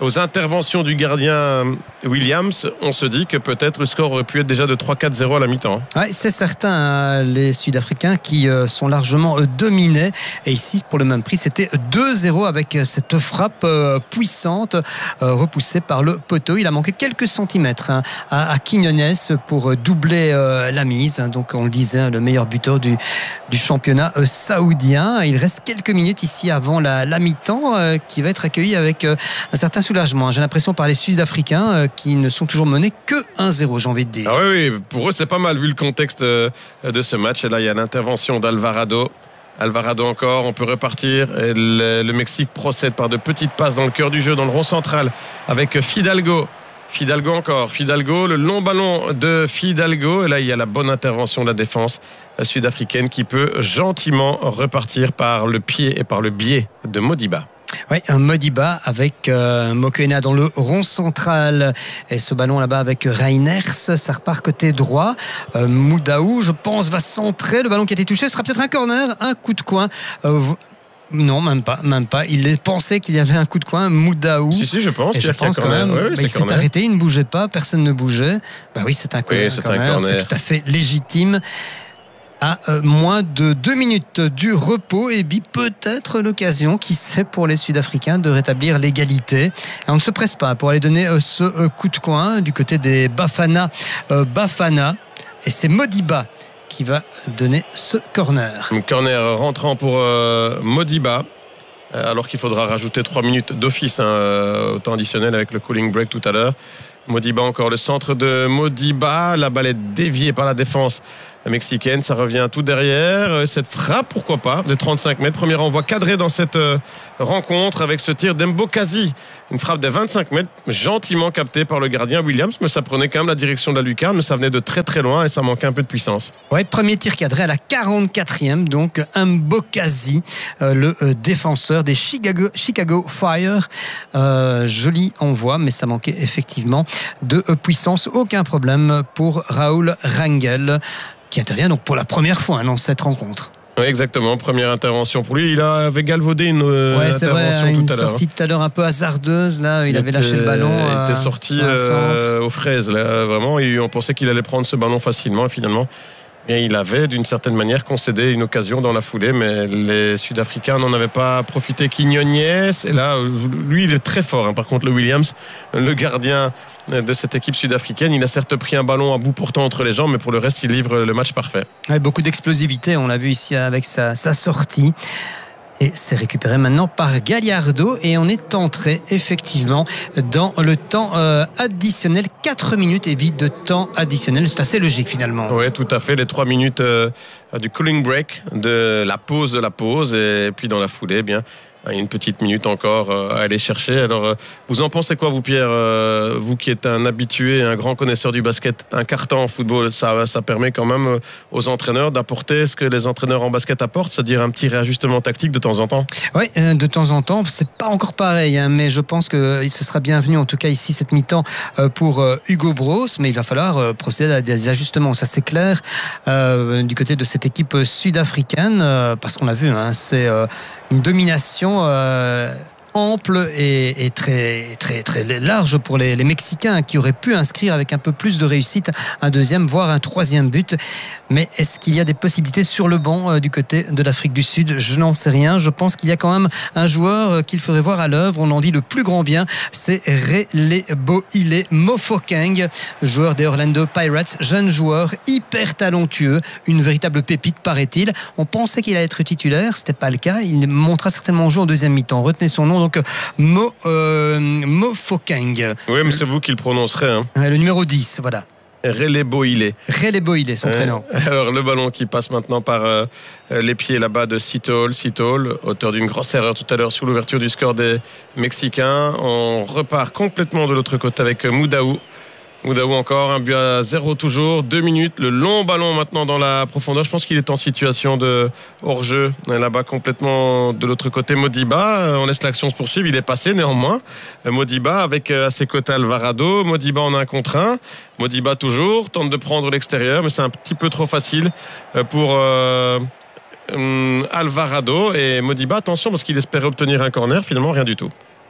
aux interventions du gardien Williams, on se dit que peut-être le score aurait pu être déjà de trois quatre zéro à la mi-temps. Ouais, c'est certain, hein, les Sud-Africains qui euh, sont largement euh, dominés. Et ici, pour le même prix, c'était deux zéro avec cette frappe euh, puissante euh, repoussée par le poteau. Il a manqué quelques centimètres hein, à, à Quiñones pour doubler euh, la mise. Donc, on le disait, le meilleur buteur du, du championnat euh, saoudien. Il reste quelques minutes ici avant la, la mi-temps euh, qui va être accueillie avec euh, un certain soulagement. J'ai l'impression par les Sud-Africains euh, qui ne sont toujours menés que un zéro, j'ai envie de dire. Ah oui, oui, pour eux, c'est pas mal vu le contexte euh, de ce match. Et là, il y a l'intervention d'Alvarado. Alvarado encore, on peut repartir. Et le, le Mexique procède par de petites passes dans le cœur du jeu, dans le rond central, avec Fidalgo. Fidalgo encore, Fidalgo, le long ballon de Fidalgo. Et là, il y a la bonne intervention de la défense sud-africaine qui peut gentiment repartir par le pied et par le biais de Modiba. Oui, un Modiba avec euh, Mokoena dans le rond central. Et ce ballon là-bas avec Reiners, ça repart côté droit. Euh, Moudaou, je pense, va centrer. Le ballon qui a été touché, ce sera peut-être un corner, un coup de coin. Euh, Non, même pas, même pas. Il pensait qu'il y avait un coup de coin, Moudaou. Si, si, je pense. Et je pense quand même. Oui, oui, il s'est arrêté, il ne bougeait pas, personne ne bougeait. Bah oui, c'est un corner. Oui, c'est un corner. C'est tout à fait légitime. À euh, moins de deux minutes du repos, et puis peut-être l'occasion, qui sait, pour les Sud-Africains de rétablir l'égalité. Et on ne se presse pas pour aller donner euh, ce euh, coup de coin du côté des Bafana euh, Bafana. Et c'est Modiba qui va donner ce corner. Un corner rentrant pour euh, Modiba, euh, alors qu'il faudra rajouter trois minutes d'office hein, euh, au temps additionnel avec le cooling break tout à l'heure. Modiba encore, le centre de Modiba, la balle est déviée par la défense mexicaine, ça revient tout derrière, cette frappe pourquoi pas de trente-cinq mètres, premier envoi cadré dans cette rencontre avec ce tir d'Embokazi, une frappe de vingt-cinq mètres gentiment captée par le gardien Williams, mais ça prenait quand même la direction de la lucarne, mais ça venait de très très loin et ça manquait un peu de puissance. Ouais, premier tir cadré à la quarante-quatrième, donc Embokazi, euh, le euh, défenseur des Chicago, Chicago Fire, euh, joli envoi, mais ça manquait effectivement de euh, puissance, aucun problème pour Raoul Rangel, qui intervient donc pour la première fois hein, dans cette rencontre. Oui, exactement. Première intervention pour lui. Il avait galvaudé une euh, ouais, c'est intervention vrai, tout une à l'heure. Sortie tout à l'heure un peu hasardeuse. Là, il, il avait était, lâché le ballon. Il était sorti euh, aux fraises. Là, vraiment, et on pensait qu'il allait prendre ce ballon facilement. Et finalement, et il avait d'une certaine manière concédé une occasion dans la foulée, mais les Sud-Africains n'en avaient pas profité. Quiñones, et là, lui, il est très fort. Hein. Par contre, le Williams, le gardien de cette équipe sud-africaine, il a certes pris un ballon à bout portant entre les jambes, mais pour le reste, il livre le match parfait. Ouais, beaucoup d'explosivité, on l'a vu ici avec sa, sa sortie. Et c'est récupéré maintenant par Gallardo et on est entré effectivement dans le temps euh, additionnel, quatre minutes et demie de temps additionnel, c'est assez logique finalement. Oui, tout à fait, les trois minutes euh, du cooling break, de la pause de la pause et puis dans la foulée, eh bien une petite minute encore à aller chercher. Alors, vous en pensez quoi, vous, Pierre, vous qui êtes un habitué, un grand connaisseur du basket, un carton en football, ça, ça permet quand même aux entraîneurs d'apporter ce que les entraîneurs en basket apportent, c'est-à-dire un petit réajustement tactique de temps en temps. Oui, de temps en temps, c'est pas encore pareil, hein, mais je pense que ce sera bienvenu, en tout cas ici, cette mi-temps pour Hugo Bros, mais il va falloir procéder à des ajustements, ça c'est clair, euh, du côté de cette équipe sud-africaine, euh, parce qu'on l'a vu, hein, c'est euh, une domination Euh, ample et, et très, très, très large pour les, les Mexicains qui auraient pu inscrire avec un peu plus de réussite un deuxième, voire un troisième but. Mais est-ce qu'il y a des possibilités sur le banc euh, du côté de l'Afrique du Sud? Je n'en sais rien. Je pense qu'il y a quand même un joueur euh, qu'il faudrait voir à l'œuvre. On en dit le plus grand bien, c'est Relebohile Mofokeng, joueur des Orlando Pirates, jeune joueur, hyper talentueux, une véritable pépite paraît-il. On pensait qu'il allait être titulaire, c'était pas le cas. Il montera certainement jouer en deuxième mi-temps. Retenez son nom. Donc Mo, euh, Mofokeng. Oui, mais c'est vous qui le prononcerez. Hein. Le numéro dix, voilà. Relebohile. Relebohile, son prénom. Euh, alors le ballon qui passe maintenant par euh, les pieds là-bas de Sitol. Sitol, auteur d'une grosse erreur tout à l'heure sur l'ouverture du score des Mexicains. On repart complètement de l'autre côté avec Moudaou. Moudaou encore, un but à zéro toujours, deux minutes, le long ballon maintenant dans la profondeur. Je pense qu'il est en situation de hors-jeu, là-bas complètement de l'autre côté. Modiba, on laisse l'action se poursuivre, il est passé néanmoins. Modiba avec à ses côtés Alvarado, Modiba en un contre un. Modiba toujours, tente de prendre l'extérieur, mais c'est un petit peu trop facile pour euh, Alvarado. Et Modiba, attention, parce qu'il espérait obtenir un corner, finalement rien du tout.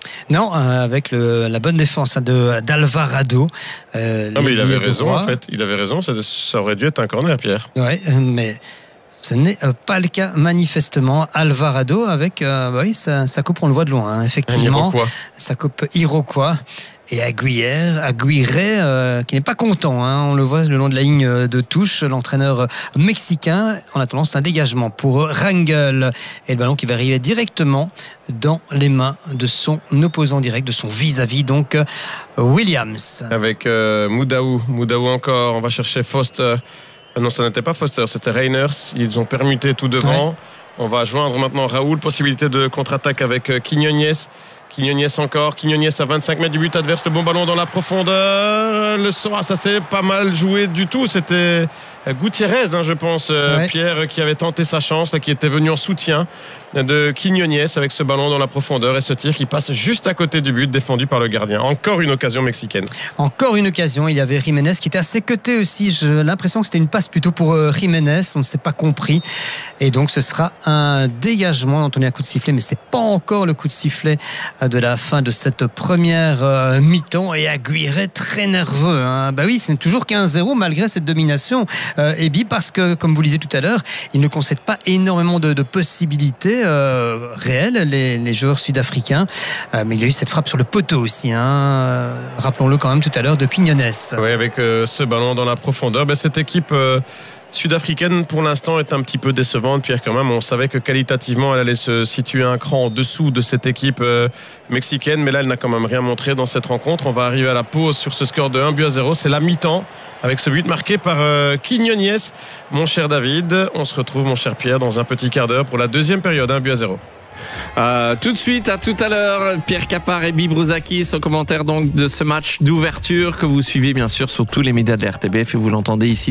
Non, euh, avec le, la bonne défense hein, de d'Alvarado. Euh, non, mais il avait raison droit. en fait. Il avait raison. Ça, ça aurait dû être un corner, Pierre. Ouais, mais ce n'est pas le cas manifestement. Alvarado avec, euh, bah oui, ça, ça coupe, on le voit de loin. Hein, effectivement, ça coupe Iroquois. Et Aguirre, Aguirre euh, qui n'est pas content, hein, on le voit le long de la ligne de touche, l'entraîneur mexicain. En attendant, c'est un dégagement pour Rangel et le ballon qui va arriver directement dans les mains de son opposant direct, de son vis-à-vis, donc Williams. Avec euh, Moudaou, Moudaou encore, on va chercher Foster. Non, ça n'était pas Foster, c'était Reiners. Ils ont permuté tout devant. Ouais. On va joindre maintenant Raoul, possibilité de contre-attaque avec Quiñones. Quiñones encore, Quiñones à vingt-cinq mètres du but adverse, le bon ballon dans la profondeur. Le sort, ça s'est pas mal joué du tout. C'était Gutiérrez, hein, je pense, ouais. Pierre, qui avait tenté sa chance, là, qui était venu en soutien de Quiñones avec ce ballon dans la profondeur et ce tir qui passe juste à côté du but, défendu par le gardien. Encore une occasion mexicaine. Encore une occasion. Il y avait Jiménez qui était à ses côtés aussi. J'ai l'impression que c'était une passe plutôt pour Jiménez. On ne s'est pas compris. Et donc, ce sera un dégagement. On a entendu un coup de sifflet, mais c'est pas encore le coup de sifflet de la fin de cette première mi-temps. Et Aguirre très nerveux. Hein. Bah oui, ce n'est toujours qu'un zéro malgré cette domination. Euh, Ebi, parce que, comme vous le disiez tout à l'heure, il ne concède pas énormément de, de possibilités euh, réelles, les, les joueurs sud-africains. Euh, mais il y a eu cette frappe sur le poteau aussi, hein, euh, rappelons-le quand même tout à l'heure, de Quiñones. Oui, avec euh, ce ballon dans la profondeur. Ben, cette équipe euh, sud-africaine, pour l'instant, est un petit peu décevante, Pierre, quand même. On savait que qualitativement, elle allait se situer un cran en dessous de cette équipe euh, mexicaine. Mais là, elle n'a quand même rien montré dans cette rencontre. On va arriver à la pause sur ce score de un but à zéro. C'est la mi-temps, avec ce but marqué par euh, Quiñones. Mon cher David, on se retrouve, mon cher Pierre, dans un petit quart d'heure pour la deuxième période, un but à zéro. Euh, tout de suite, à tout à l'heure, Pierre Capard et Bibi Brouzakis au commentaire donc de ce match d'ouverture que vous suivez bien sûr sur tous les médias de la R T B F et vous l'entendez ici